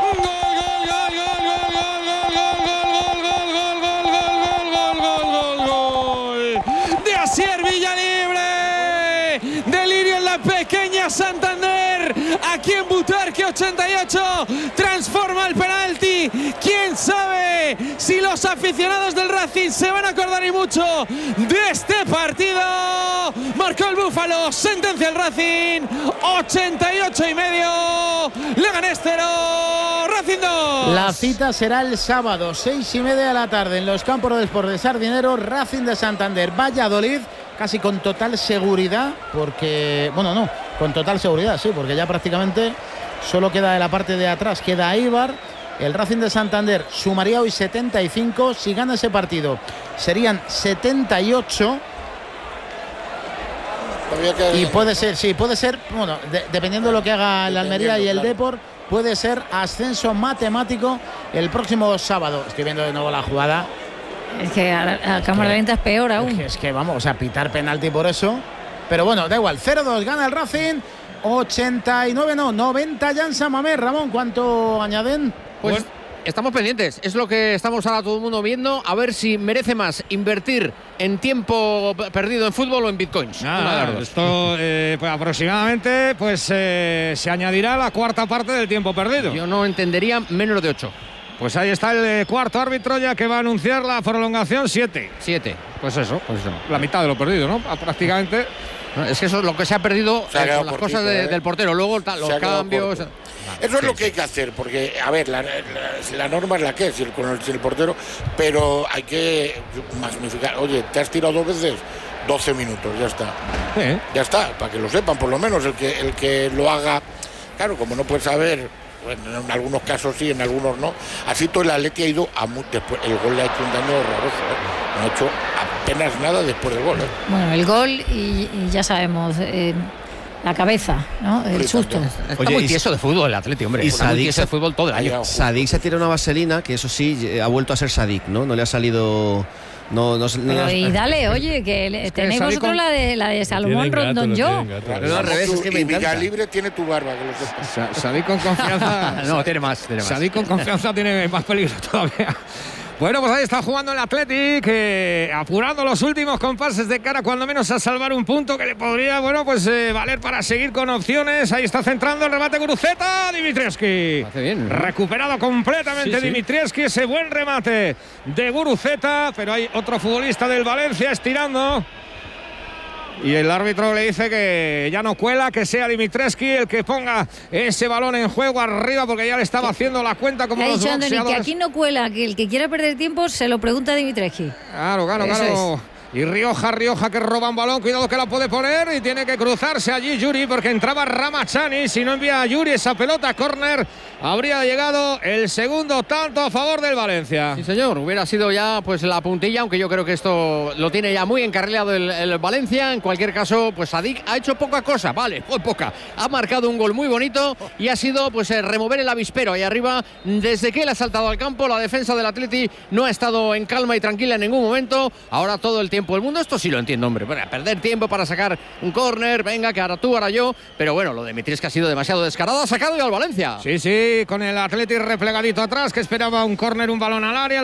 Gol de Asier Villalibre. Delirio en la pequeña Santander. Aquí en Butarque, 88, transforma el penalti. ¿Quién sabe si los aficionados del Racing se van a acordar y mucho de este partido? Marcó el Búfalo, sentencia el Racing, 88,5. Leganés 0, Racing 2. La cita será el sábado, 6:30 de la tarde, en los campos de Sport de Sardinero. Racing de Santander, Valladolid, casi con total seguridad, porque, bueno, no, con total seguridad, sí, porque ya prácticamente solo queda de la parte de atrás, queda Eibar. El Racing de Santander sumaría hoy 75, si gana ese partido serían 78. Y puede ser, bueno, dependiendo de lo que haga el Almería y el Depor, puede ser ascenso matemático el próximo sábado. Estoy viendo de nuevo la jugada. Es que a cámara lenta es peor aún. Es que vamos a pitar penalti por eso. Pero bueno, da igual, 0-2 gana el Racing. 89 no, 90 ya en San Mamés. Ramón, ¿cuánto añaden? Pues estamos pendientes, es lo que estamos ahora todo el mundo viendo, a ver si merece más invertir en tiempo perdido en fútbol o en bitcoins. Esto pues aproximadamente se añadirá la cuarta parte del tiempo perdido. Yo no entendería menos de 8. Pues ahí está el cuarto árbitro ya que va a anunciar la prolongación 7. Pues eso, la mitad de lo perdido, ¿no? Prácticamente. Es que eso es lo que se ha perdido con las cosas del portero. Luego los cambios. Eso es lo que hay que hacer, porque, a ver, la norma es la que es, si el portero, pero hay que magnificar. Oye, te has tirado 2 veces, 12 minutos, ya está. Sí. Ya está, para que lo sepan, por lo menos, el que lo haga. Claro, como no puedes saber, bueno, en algunos casos sí, en algunos no. Así todo el Atleti ha ido después, el gol le ha hecho un daño horroroso, No ha hecho apenas nada después del gol, Bueno, el gol y ya sabemos, la cabeza, ¿no? El susto. Está muy tieso de fútbol el Atleti, hombre. Y Sadik de fútbol todo el año. Sadik se tira una vaselina, que eso sí, ha vuelto a ser Sadik, ¿no? No le ha salido... Pero y dale, oye, que tenéis vosotros la de Salomón Rondón yo. No, al revés, es que me encanta. Villalibre tiene tu barba, que lo sepas. Sadik con confianza. No, tiene más. Sadik con confianza tiene más peligro todavía. Bueno, pues ahí está jugando el Athletic, apurando los últimos compases de cara, cuando menos a salvar un punto que le podría, valer para seguir con opciones. Ahí está centrando el remate Guruceta, Dimitrievski. Hace bien, ¿no? Recuperado completamente Dimitrievski, ese buen remate de Guruceta, pero hay otro futbolista del Valencia estirando. Y el árbitro le dice que ya no cuela, que sea Dimitrievski el que ponga ese balón en juego arriba, porque ya le estaba haciendo la cuenta como los boxeadores. Que aquí no cuela, que el que quiera perder tiempo se lo pregunta a Dimitrievski. Claro. y Rioja que roba un balón, cuidado que la puede poner y tiene que cruzarse allí Yuri porque entraba Ramachani. Si no envía a Yuri esa pelota, córner, habría llegado el segundo tanto a favor del Valencia. Sí, señor, hubiera sido ya pues la puntilla, aunque yo creo que esto lo tiene ya muy encarrilado el Valencia. En cualquier caso, pues Sadik ha hecho poca cosa, vale, muy poca. Ha marcado un gol muy bonito y ha sido pues remover el avispero ahí arriba. Desde que él ha saltado al campo, la defensa del Atleti no ha estado en calma y tranquila en ningún momento. Ahora todo el tiempo del mundo, esto sí lo entiendo, hombre. Bueno, perder tiempo para sacar un córner, venga, que ahora tú, ahora yo. Pero bueno, lo de Dimitris que ha sido demasiado descarado, ha sacado ya al Valencia. Sí, con el Atleti replegadito atrás, que esperaba un córner, un balón al área.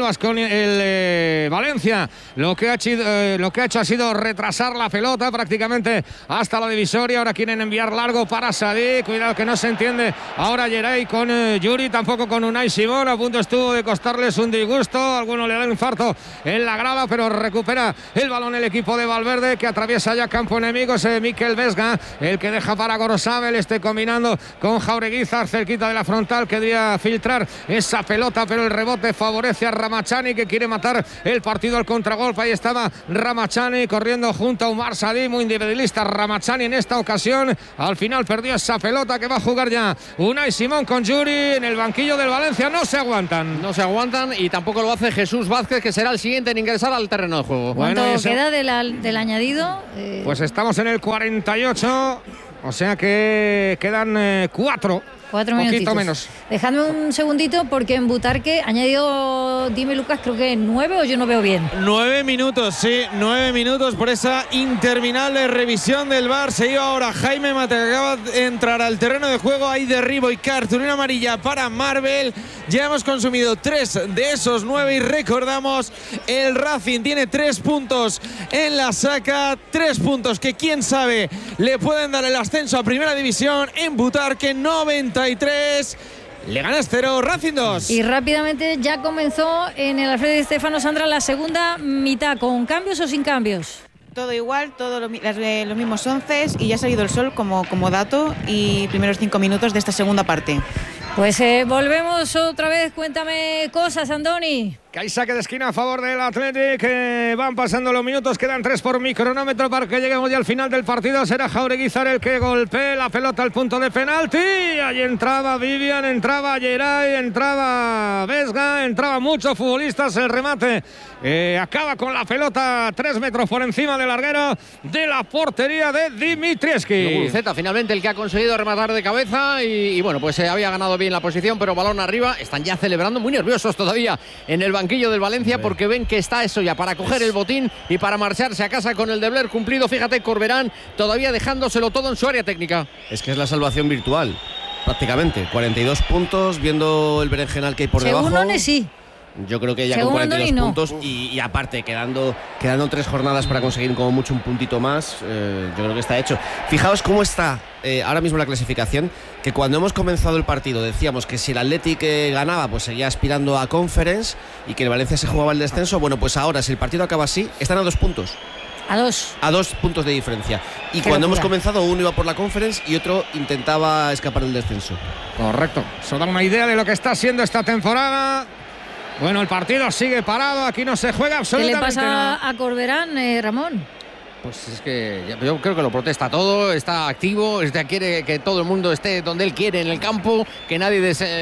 El Valencia lo que ha hecho ha sido retrasar la pelota prácticamente hasta la divisoria. Ahora quieren enviar largo para Sadik. Cuidado que no se entiende ahora Geray con Yuri, tampoco con Unai Simón. A punto estuvo de costarles un disgusto. Alguno le da un infarto en la grada, pero recupera el balón el equipo de Valverde, que atraviesa ya campo enemigo. Es Mikel Vesga el que deja para Gorosabel, combinando con Jaureguizar cerquita de la frontal. Quería filtrar esa pelota, pero el rebote favorece a Ramachani, que quiere matar el partido al contragolpe. Ahí estaba Ramachani corriendo junto a Umar Sadik, muy individualista Ramachani en esta ocasión. Al final perdió esa pelota que va a jugar ya Unai Simón con Yuri en el banquillo del Valencia. No se aguantan y tampoco lo hace Jesús Vázquez, que será el siguiente en ingresar al terreno de juego. ¿Cuánto queda del añadido? Pues estamos en el 48, o sea que quedan 4 minutitos. Menos. Dejadme un segundito porque en Butarque ha añadido, dime Lucas, creo que 9 o yo no veo bien. 9 minutos, sí, 9 minutos por esa interminable revisión del VAR. Se iba ahora Jaime Mate, que acaba de entrar al terreno de juego. Hay derribo y cartulina amarilla para Marvel. Ya hemos consumido 3 de esos 9 y recordamos, el Racing tiene 3 puntos en la saca, 3 puntos que quién sabe le pueden dar el ascenso a Primera División. En Butarque 93, Leganés 0, Racing 2. Y rápidamente ya comenzó en el Alfredo Di Stéfano, Sandra, la segunda mitad, ¿con cambios o sin cambios? Todo igual, todos los mismos 11 y ya ha salido el sol como dato y primeros 5 minutos de esta segunda parte. Pues volvemos otra vez, cuéntame cosas, Andoni. Que hay saque de esquina a favor del Athletic, que van pasando los minutos, quedan 3 por mi cronómetro para que lleguemos ya al final del partido. Será Jaureguizar el que golpee la pelota al punto de penalti. Ahí entraba Vivian, entraba Geray, entraba Vesga, entraba muchos futbolistas. El remate acaba con la pelota 3 metros por encima del larguero de la portería de Dimitrievski. Guruceta finalmente el que ha conseguido rematar de cabeza y bueno, pues había ganado bien la posición, pero balón arriba. Están ya celebrando, muy nerviosos todavía en el banquillo del Valencia, porque ven que está eso ya para coger el botín y para marcharse a casa con el deber cumplido. Fíjate, Corberán todavía dejándoselo todo en su área técnica. Es que es la salvación virtual, prácticamente. 42 puntos, viendo el berenjenal que hay por debajo. Según sí. Yo creo que ya con 42 puntos y aparte quedando 3 jornadas para conseguir como mucho un puntito más, yo creo que está hecho. Fijaos cómo está ahora mismo la clasificación, que cuando hemos comenzado el partido decíamos que si el Athletic ganaba pues seguía aspirando a Conference y que el Valencia se jugaba el descenso. Bueno, pues ahora si el partido acaba así, están a 2 puntos. A 2 puntos de diferencia. Y cuando hemos comenzado, uno iba por la Conference y otro intentaba escapar del descenso. Correcto, eso da una idea de lo que está siendo esta temporada. Bueno, el partido sigue parado, aquí no se juega absolutamente. ¿Qué le pasa a Corberán, Ramón? Pues es que yo creo que lo protesta todo, está activo, quiere que todo el mundo esté donde él quiere en el campo, que nadie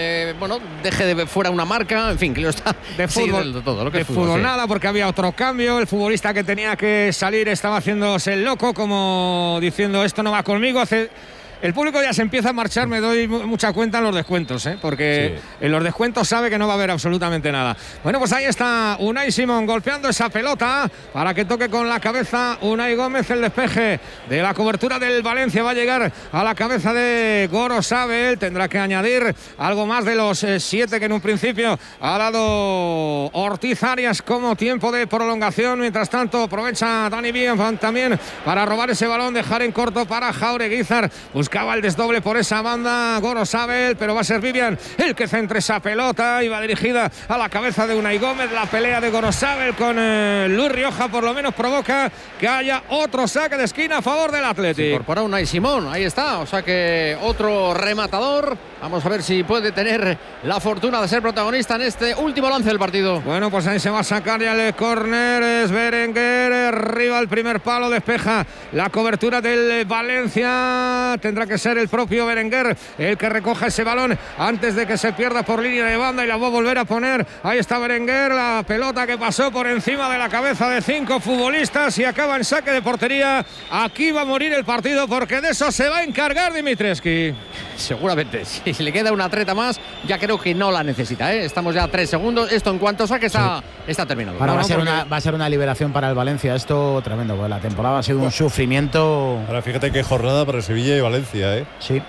deje de fuera una marca, en fin, que lo está de fútbol, todo, lo que de fútbol sí. Nada, porque había otro cambio, el futbolista que tenía que salir estaba haciéndose el loco, como diciendo esto no va conmigo. El público ya se empieza a marchar, me doy mucha cuenta en los descuentos, porque sí, en los descuentos sabe que no va a haber absolutamente nada. Bueno, pues ahí está Unai Simón golpeando esa pelota para que toque con la cabeza Unai Gómez. El despeje de la cobertura del Valencia va a llegar a la cabeza de Gorosabel. Tendrá que añadir algo más de los 7 que en un principio ha dado Ortiz Arias como tiempo de prolongación. Mientras tanto aprovecha Dani Vivian también para robar ese balón, dejar en corto para Jaureguizar. buscaba el desdoble por esa banda Gorosabel, pero va a ser Vivian el que centre esa pelota, iba dirigida a la cabeza de Unai Gómez. La pelea de Gorosabel con Luis Rioja por lo menos provoca que haya otro saque de esquina a favor del Athletic. Incorpora Unai Simón, ahí está, o sea que otro rematador. Vamos a ver si puede tener la fortuna de ser protagonista en este último lance del partido. Bueno, pues ahí se va a sacar ya el córner, es Berenguer, arriba el primer palo, despeja la cobertura del Valencia. Tendrá que ser el propio Berenguer el que recoja ese balón antes de que se pierda por línea de banda y la va a volver a poner. Ahí está Berenguer, la pelota que pasó por encima de la cabeza de 5 futbolistas y acaba en saque de portería. Aquí va a morir el partido porque de eso se va a encargar Dimitrescu. Seguramente, si le queda una treta más, ya creo que no la necesita, ¿eh? Estamos ya a 3 segundos. Esto en cuanto saque está terminado. Ahora va a ser una liberación para el Valencia. Esto tremendo, porque la temporada ha sido un sufrimiento. Ahora fíjate qué jornada para Sevilla y Valencia, ¿eh? Sí.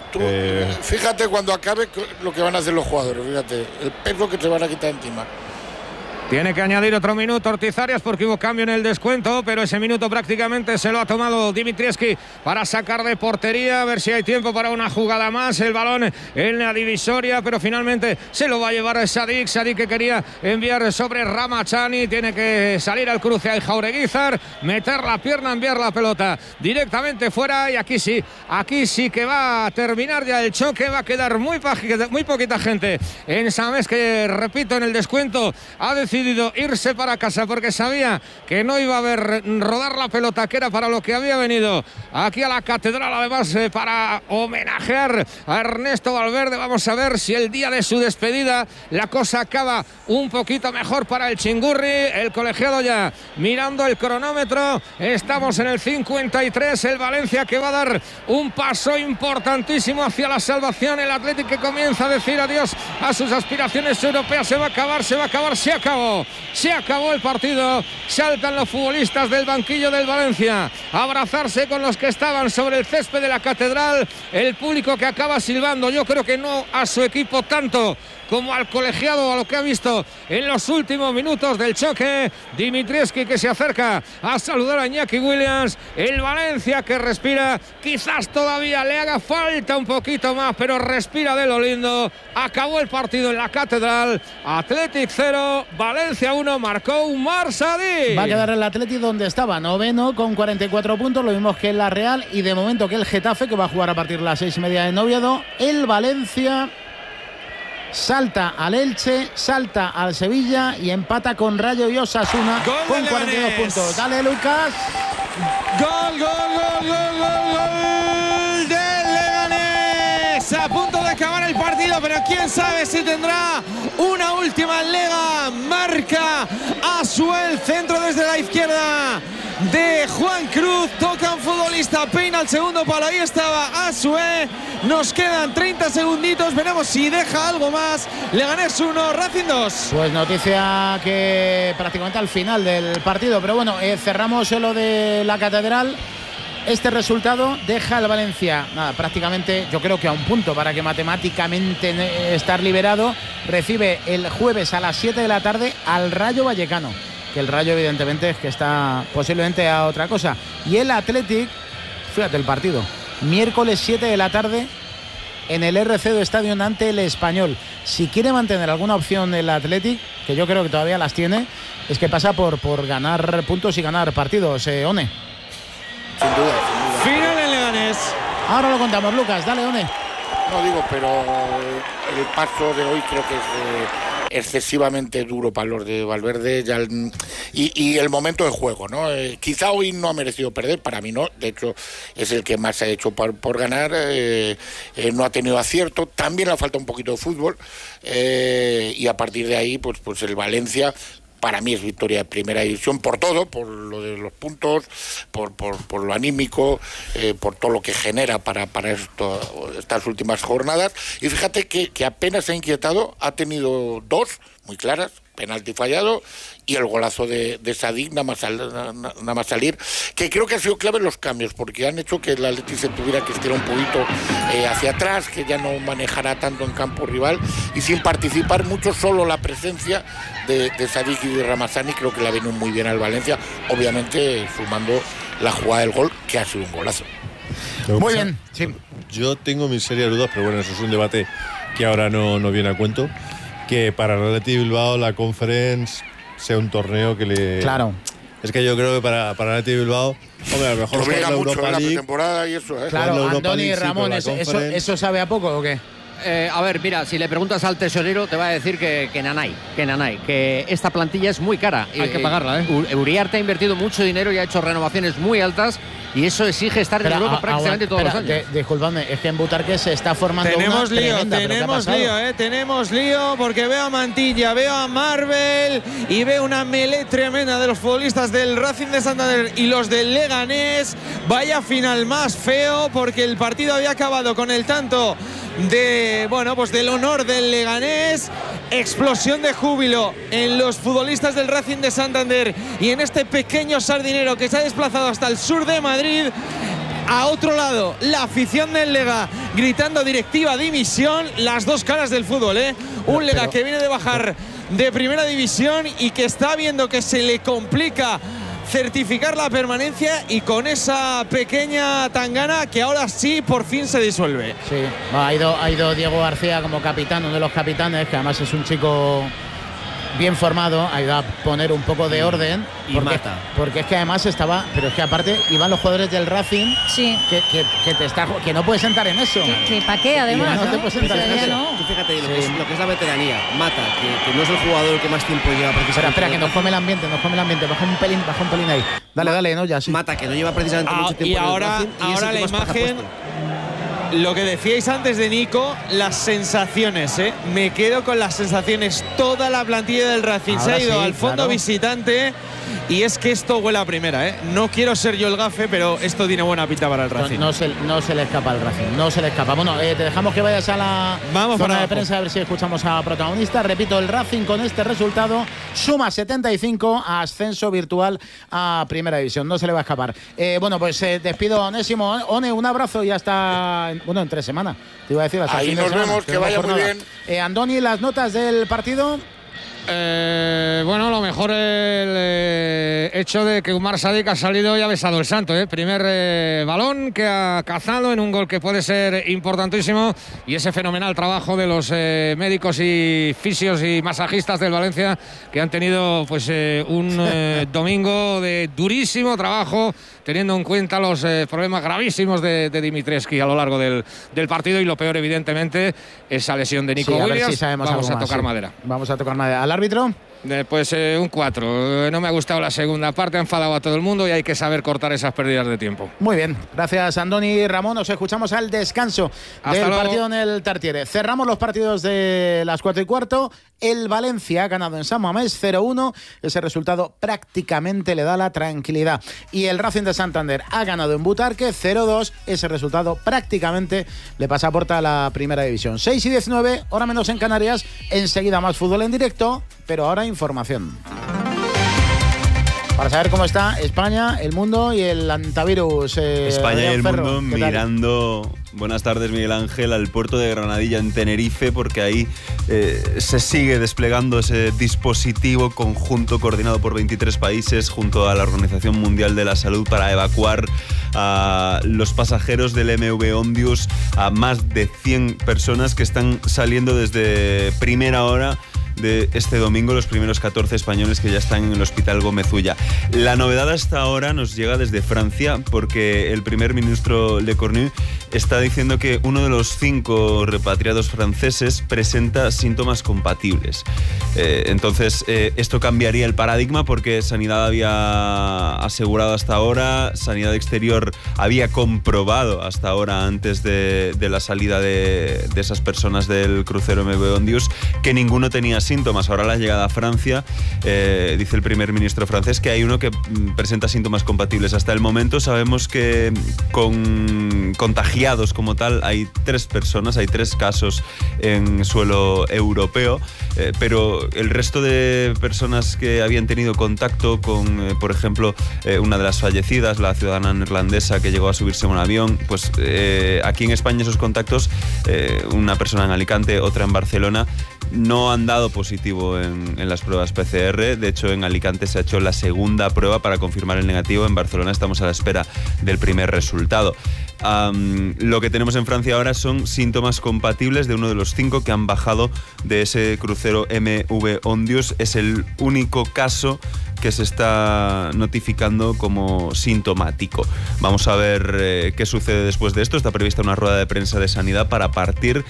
Fíjate cuando acabe lo que van a hacer los jugadores. Fíjate, el peso que se van a quitar encima. Tiene que añadir otro minuto Ortiz Arias porque hubo cambio en el descuento, pero ese minuto prácticamente se lo ha tomado Dimitrescu para sacar de portería, a ver si hay tiempo para una jugada más. El balón en la divisoria, pero finalmente se lo va a llevar a Sadik que quería enviar sobre Ramachani. Tiene que salir al cruce a Jaureguizar, meter la pierna, enviar la pelota directamente fuera y aquí sí que va a terminar ya el choque. Va a quedar muy poquita gente en Samés, que repito, en el descuento ha decidido irse para casa porque sabía que no iba a haber rodar la pelota, que era para lo que había venido aquí a la catedral, además para homenajear a Ernesto Valverde. Vamos a ver si el día de su despedida la cosa acaba un poquito mejor para el Chingurri. El colegiado ya mirando el cronómetro, estamos en el 53, el Valencia que va a dar un paso importantísimo hacia la salvación. El Athletic que comienza a decir adiós a sus aspiraciones europeas. Se va a acabar, se acabó el partido. Saltan los futbolistas del banquillo del Valencia a abrazarse con los que estaban sobre el césped de la catedral. El público que acaba silbando, yo creo que no a su equipo tanto como al colegiado, a lo que ha visto en los últimos minutos del choque. Dimitrescu que se acerca a saludar a Iñaki Williams. El Valencia que respira, quizás todavía le haga falta un poquito más, pero respira de lo lindo. Acabó el partido en la catedral. Athletic 0, Valencia 1, marcó Umar Sadik. Va a quedar el Athletic donde estaba, noveno con 44 puntos, lo mismo que la Real y de momento que el Getafe, que va a jugar a partir de las 6:30 en Oviedo. El Valencia salta al Elche, salta al Sevilla y empata con Rayo y Osasuna con 42 puntos. Dale, Lucas. Gol del Leganés. A punto de acabar el partido, pero quién sabe si tendrá una última lega. Marca Asuel, centro desde la izquierda de Juan Cruz, toca un futbolista, peina al segundo palo, ahí estaba Asue. Nos quedan 30 segunditos, veremos si deja algo más. Leganés 1, Racing 2. Pues noticia que prácticamente al final del partido, pero bueno, cerramos lo de la catedral. Este resultado deja al Valencia prácticamente, yo creo que a un punto para que matemáticamente estar liberado. Recibe el jueves a las 7 de la tarde al Rayo Vallecano, que el Rayo evidentemente es que está posiblemente a otra cosa. Y el Athletic, fíjate el partido, miércoles 7 de la tarde en el RC Stadium ante el Español. Si quiere mantener alguna opción el Athletic, que yo creo que todavía las tiene, es que pasa por ganar puntos y ganar partidos, One. Sin duda. Final en Leganés. Ahora lo contamos, Lucas, dale, One. No digo, pero el paso de hoy creo que es excesivamente duro para los de Valverde y el momento de juego, ¿no? Quizá hoy no ha merecido perder, para mí no, de hecho es el que más ha hecho por ganar, no ha tenido acierto, también le falta un poquito de fútbol y a partir de ahí pues el Valencia para mí es victoria de primera división por todo, por lo de los puntos, por lo anímico, por todo lo que genera para estas últimas jornadas. Y fíjate que apenas se ha inquietado, ha tenido dos muy claras, penalti fallado y el golazo de Sadik nada más salir, que creo que ha sido clave los cambios, porque han hecho que el Atleti se tuviera que estirar un poquito hacia atrás, que ya no manejará tanto en campo rival y sin participar mucho, solo la presencia de Sadik y de Ramazani creo que la vino muy bien al Valencia, obviamente sumando la jugada del gol, que ha sido un golazo. Muy bien, sí. Yo tengo mis serias dudas, pero bueno, eso es un debate que ahora no viene a cuento, que para el Athletic Bilbao la Conference sea un torneo que le... Claro. Es que yo creo que para el Athletic Bilbao, hombre, a lo mejor la Europa League, pretemporada y eso, Claro, Andoni y Ramón, ¿eso sabe a poco o qué? A ver, mira, si le preguntas al tesorero te va a decir que Nanay, que esta plantilla es muy cara. Hay que pagarla, ¿eh? Uriarte ha invertido mucho dinero y ha hecho renovaciones muy altas y eso exige estar en Europa prácticamente todos los años. Disculpadme, es que en Butarque se está formando tenemos una lío, tremenda, tenemos lío porque veo a Mantilla, veo a Marvel y veo una melé tremenda de los futbolistas del Racing de Santander y los del Leganés. Vaya final más feo porque el partido había acabado con el tanto del honor del Leganés. Explosión de júbilo en los futbolistas del Racing de Santander y en este pequeño sardinero que se ha desplazado hasta el sur de Madrid. A otro lado, la afición del Lega gritando directiva dimisión. Las dos caras del fútbol, ¿eh? Un Lega que viene de bajar de primera división y que está viendo que se le complica certificar la permanencia y con esa pequeña tangana que ahora sí por fin se disuelve. Sí, ha ido Diego García como capitán, uno de los capitanes, que además es un chico bien formado, ha ido a poner un poco de orden porque es que además estaba, pero es que aparte iban los jugadores del Racing que no puedes entrar en eso. Que pa' qué además, no te puedes entrar en eso. Tú fíjate lo que es la veteranía, Mata, que no es el jugador que más tiempo lleva precisamente. Espera, que nos come el ambiente, baja un pelín ahí. Dale, no, ya sí. Mata, que no lleva precisamente mucho tiempo. Y ahora la imagen. Lo que decíais antes de Nico, las sensaciones, ¿eh? Me quedo con las sensaciones. Toda la plantilla del Racing se ha ido al fondo visitante y es que esto huele a primera, ¿eh? No quiero ser yo el gafe, pero esto tiene buena pinta para el Racing. No se le escapa al Racing, no se le escapa. Bueno, te dejamos que vayas a la zona de prensa a ver si escuchamos a protagonistas. Repito, el Racing con este resultado suma 75, ascenso virtual a Primera División. No se le va a escapar. Pues despido a Onésimo. One, un abrazo y hasta... en 3 semanas. Te iba a decir hasta ahí nos vemos, que vaya muy bien. Andoni, las notas del partido. Lo mejor el hecho de que Umar Sadik ha salido y ha besado el santo, primer balón que ha cazado en un gol que puede ser importantísimo y ese fenomenal trabajo de los médicos y fisios y masajistas del Valencia que han tenido un domingo de durísimo trabajo teniendo en cuenta los problemas gravísimos de Dimitrescu a lo largo del partido y lo peor evidentemente esa lesión de Nico Williams. Vamos a tocar madera. Vamos a tocar madera. ¿Al árbitro? Un 4. No me ha gustado la segunda parte, ha enfadado a todo el mundo y hay que saber cortar esas pérdidas de tiempo. Muy bien, gracias Andoni y Ramón. Nos escuchamos al descanso del partido en el Tartiere. Cerramos los partidos de las 4:15. El Valencia ha ganado en San Mamés 0-1. Ese resultado prácticamente le da la tranquilidad. Y el Racing de Santander ha ganado en Butarque 0-2. Ese resultado prácticamente le pasaporta a la Primera División. 6:19, hora menos en Canarias. Enseguida más fútbol en directo, pero ahora información. Para saber cómo está España, el mundo y el antivirus. España y el mundo mirando. Buenas tardes, Miguel Ángel, al puerto de Granadilla en Tenerife, porque ahí se sigue desplegando ese dispositivo conjunto coordinado por 23 países junto a la Organización Mundial de la Salud para evacuar a los pasajeros del MV Ondius, a más de 100 personas que están saliendo desde primera hora de este domingo, los primeros 14 españoles que ya están en el Hospital Gómez Ulla. La novedad hasta ahora nos llega desde Francia, porque el primer ministro Le Cornu está diciendo que uno de los 5 repatriados franceses presenta síntomas compatibles. Entonces, esto cambiaría el paradigma, porque Sanidad había asegurado hasta ahora, Sanidad Exterior había comprobado hasta ahora, antes de la salida de esas personas del crucero MV Ondius, que ninguno tenía síntomas. Ahora la llegada a Francia, dice el primer ministro francés que hay uno que presenta síntomas compatibles. Hasta el momento sabemos que con contagiados como tal hay 3 personas, hay 3 casos en suelo europeo, pero el resto de personas que habían tenido contacto con, por ejemplo, una de las fallecidas, la ciudadana neerlandesa que llegó a subirse a un avión, pues aquí en España esos contactos, una persona en Alicante, otra en Barcelona, no han dado positivo en las pruebas PCR. De hecho, en Alicante se ha hecho la segunda prueba para confirmar el negativo. En Barcelona estamos a la espera del primer resultado. Lo que tenemos en Francia ahora son síntomas compatibles de uno de los 5 que han bajado de ese crucero MV Ondios. Es el único caso que se está notificando como sintomático. Vamos a ver qué sucede después de esto. Está prevista una rueda de prensa de Sanidad para partir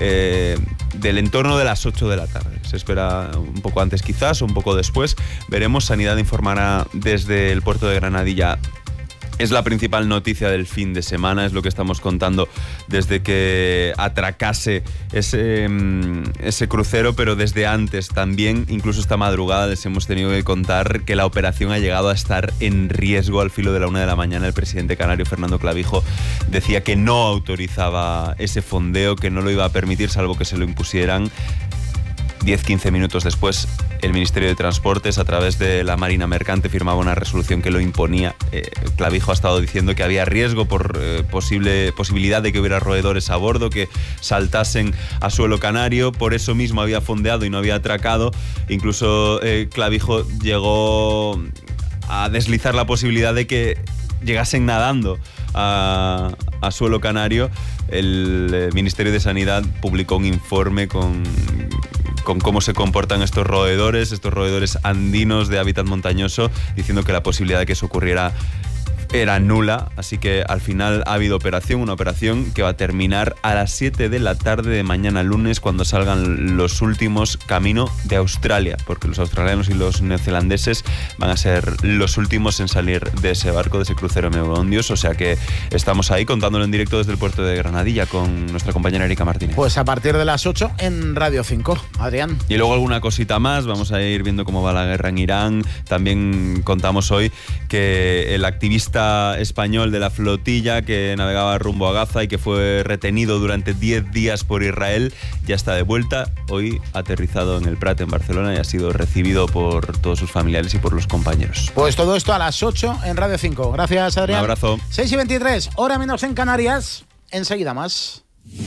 del entorno de las 8 de la tarde. Se espera un poco antes quizás o un poco después. Veremos. Sanidad informará desde el puerto de Granadilla. Es la principal noticia del fin de semana, es lo que estamos contando desde que atracase ese crucero, pero desde antes también, incluso esta madrugada, les hemos tenido que contar que la operación ha llegado a estar en riesgo. Al filo de la 1 de la mañana, el presidente canario, Fernando Clavijo, decía que no autorizaba ese fondeo, que no lo iba a permitir, salvo que se lo impusieran. 10-15 minutos después, el Ministerio de Transportes, a través de la Marina Mercante, firmaba una resolución que lo imponía. Clavijo ha estado diciendo que había riesgo por posibilidad de que hubiera roedores a bordo, que saltasen a suelo canario. Por eso mismo había fondeado y no había atracado. Incluso Clavijo llegó a deslizar la posibilidad de que llegasen nadando a suelo canario. El Ministerio de Sanidad publicó un informe con cómo se comportan estos roedores andinos de hábitat montañoso, diciendo que la posibilidad de que eso ocurriera era nula. Así que al final ha habido una operación que va a terminar a las 7 de la tarde de mañana lunes, cuando salgan los últimos camino de Australia, porque los australianos y los neozelandeses van a ser los últimos en salir de ese barco, de ese crucero MV Ondios. O sea que estamos ahí contándolo en directo desde el puerto de Granadilla con nuestra compañera Erika Martínez. Pues a partir de las 8 en Radio 5, Adrián. Y luego alguna cosita más, vamos a ir viendo cómo va la guerra en Irán. También contamos hoy que el activista español de la flotilla que navegaba rumbo a Gaza y que fue retenido durante 10 días por Israel ya está de vuelta. Hoy ha aterrizado en el Prat, en Barcelona, y ha sido recibido por todos sus familiares y por los compañeros. Pues todo esto a las 8 en Radio 5. Gracias, Adrián. Un abrazo. 6:23, hora menos en Canarias. Enseguida más.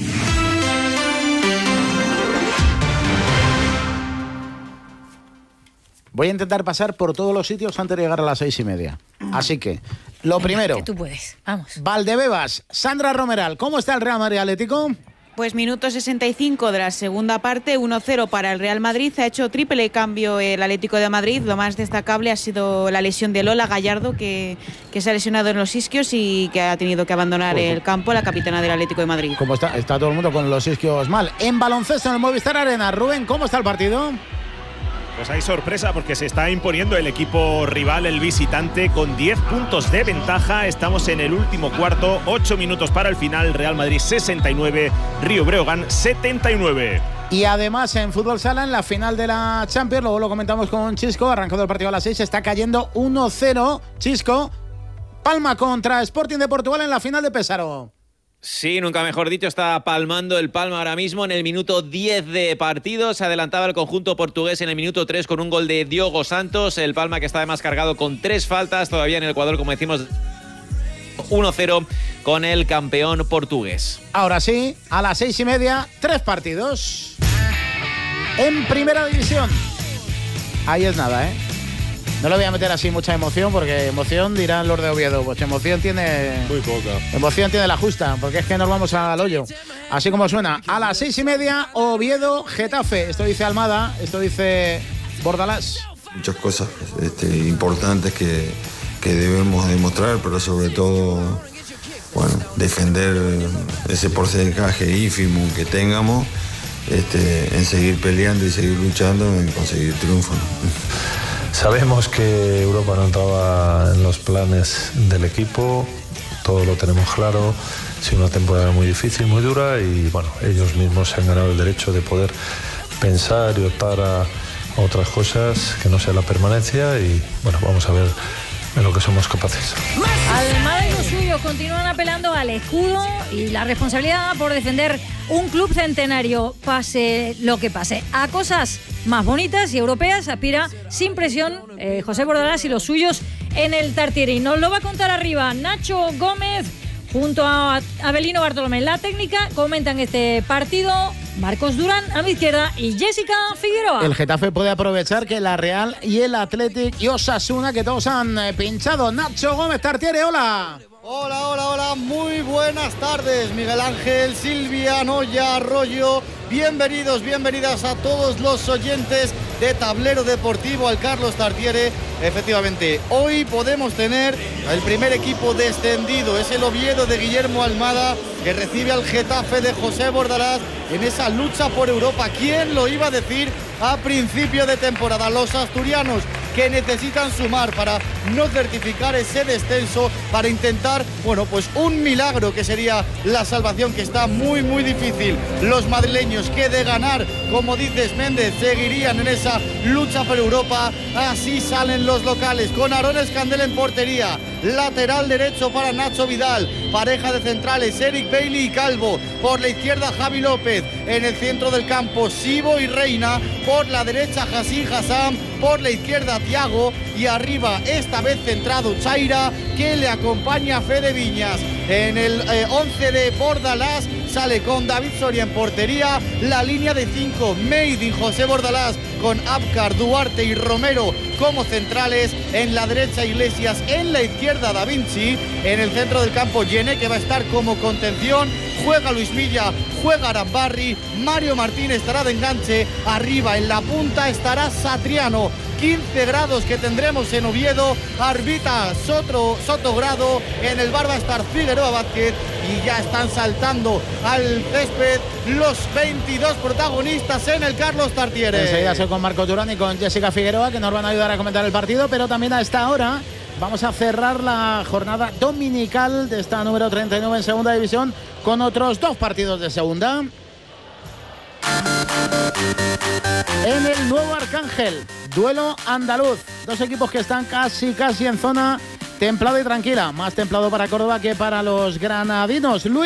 Voy a intentar pasar por todos los sitios antes de llegar a las 6:30. Así que, lo primero. Que tú puedes. Vamos. Valdebebas, Sandra Romeral, ¿cómo está el Real Madrid Atlético? Pues minuto 65 de la segunda parte, 1-0 para el Real Madrid. Ha hecho triple cambio el Atlético de Madrid. Lo más destacable ha sido la lesión de Lola Gallardo, que se ha lesionado en los isquios y que ha tenido que abandonar el campo, la capitana del Atlético de Madrid. ¿Cómo está? Está todo el mundo con los isquios mal. En baloncesto en el Movistar Arena, Rubén, ¿cómo está el partido? Pues hay sorpresa porque se está imponiendo el equipo rival, el visitante, con 10 puntos de ventaja. Estamos en el último cuarto, 8 minutos para el final. Real Madrid 69, Río Breogán 79. Y además en fútbol sala, en la final de la Champions, luego lo comentamos con Chisco, arrancado el partido a las 6, está cayendo 1-0. Chisco, Palma contra Sporting de Portugal en la final de Pésaro. Sí, nunca mejor dicho, está palmando el Palma ahora mismo en el minuto 10 de partido. Se adelantaba el conjunto portugués en el minuto 3 con un gol de Diogo Santos. El Palma, que está además cargado con 3 faltas todavía en el Ecuador, como decimos, 1-0 con el campeón portugués. Ahora sí, a las 6:30, 3 partidos en primera división. Ahí es nada, ¿eh? No le voy a meter así mucha emoción, porque emoción dirán los de Oviedo. Pues emoción tiene... muy poca. Emoción tiene la justa, porque es que nos vamos al hoyo. Así como suena. A las 6:30, Oviedo, Getafe. Esto dice Almada, esto dice Bordalás. Muchas cosas importantes que debemos demostrar, pero sobre todo, bueno, defender ese porcentaje ínfimo que tengamos, en seguir peleando y seguir luchando en conseguir triunfo, ¿no? Sabemos que Europa no entraba en los planes del equipo, todo lo tenemos claro. Ha sido una temporada muy difícil, muy dura, y bueno, ellos mismos se han ganado el derecho de poder pensar y optar a otras cosas que no sea la permanencia, y bueno, vamos a ver de lo que somos capaces. Almada y los suyos continúan apelando al escudo y la responsabilidad por defender un club centenario, pase lo que pase. A cosas más bonitas y europeas aspira sin presión José Bordalás y los suyos en el Tartiere. Nos lo va a contar arriba Nacho Gómez junto a Abelino Bartolomé. La técnica comentan este partido Marcos Durán a mi izquierda y Jessica Figueroa. El Getafe puede aprovechar que la Real y el Athletic y Osasuna, que todos han pinchado. Nacho Gómez, Tartiere, hola. Hola, muy buenas tardes, Miguel Ángel, Silvia, Noya, Arroyo. Bienvenidas a todos los oyentes de Tablero Deportivo, al Carlos Tartiere. Efectivamente, hoy podemos tener el primer equipo descendido. Es el Oviedo de Guillermo Almada, que recibe al Getafe de José Bordalás en esa lucha por Europa. ¿Quién lo iba a decir a principio de temporada? Los asturianos, que necesitan sumar para no certificar ese descenso, para intentar, pues un milagro que sería la salvación, que está muy difícil. Los madrileños, que de ganar, como dices Méndez, seguirían en esa lucha por Europa. Así salen los locales, con Aarón Escandel en portería, lateral derecho para Nacho Vidal, pareja de centrales Eric Bailey y Calvo, por la izquierda Javi López, en el centro del campo Sibo y Reina, por la derecha Hassan Hassam, por la izquierda Thiago, y arriba, esta vez centrado, Chaira, que le acompaña Fede Viñas. En el 11 de Bordalás sale con David Soria en portería, la línea de 5 made in José Bordalás, con Abkar, Duarte y Romero como centrales. En la derecha Iglesias, en la izquierda Da Vinci, en el centro del campo Yene, que va a estar como contención. Juega Luis Milla, juega Arambarri, Mario Martín estará de enganche, arriba en la punta estará Satriano. 15 grados que tendremos en Oviedo, arbitra Sotogrado, en el bar va a estar Figueroa Vázquez, y ya están saltando al césped los 22 protagonistas en el Carlos Tartiere. Enseguida soy con Marco Turán y con Jessica Figueroa, que nos van a ayudar a comentar el partido, pero también a esta hora vamos a cerrar la jornada dominical de esta número 39 en Segunda División con otros 2 partidos de Segunda. En el Nuevo Arcángel, duelo andaluz. 2 equipos que están casi en zona templada y tranquila. Más templado para Córdoba que para los granadinos. Luis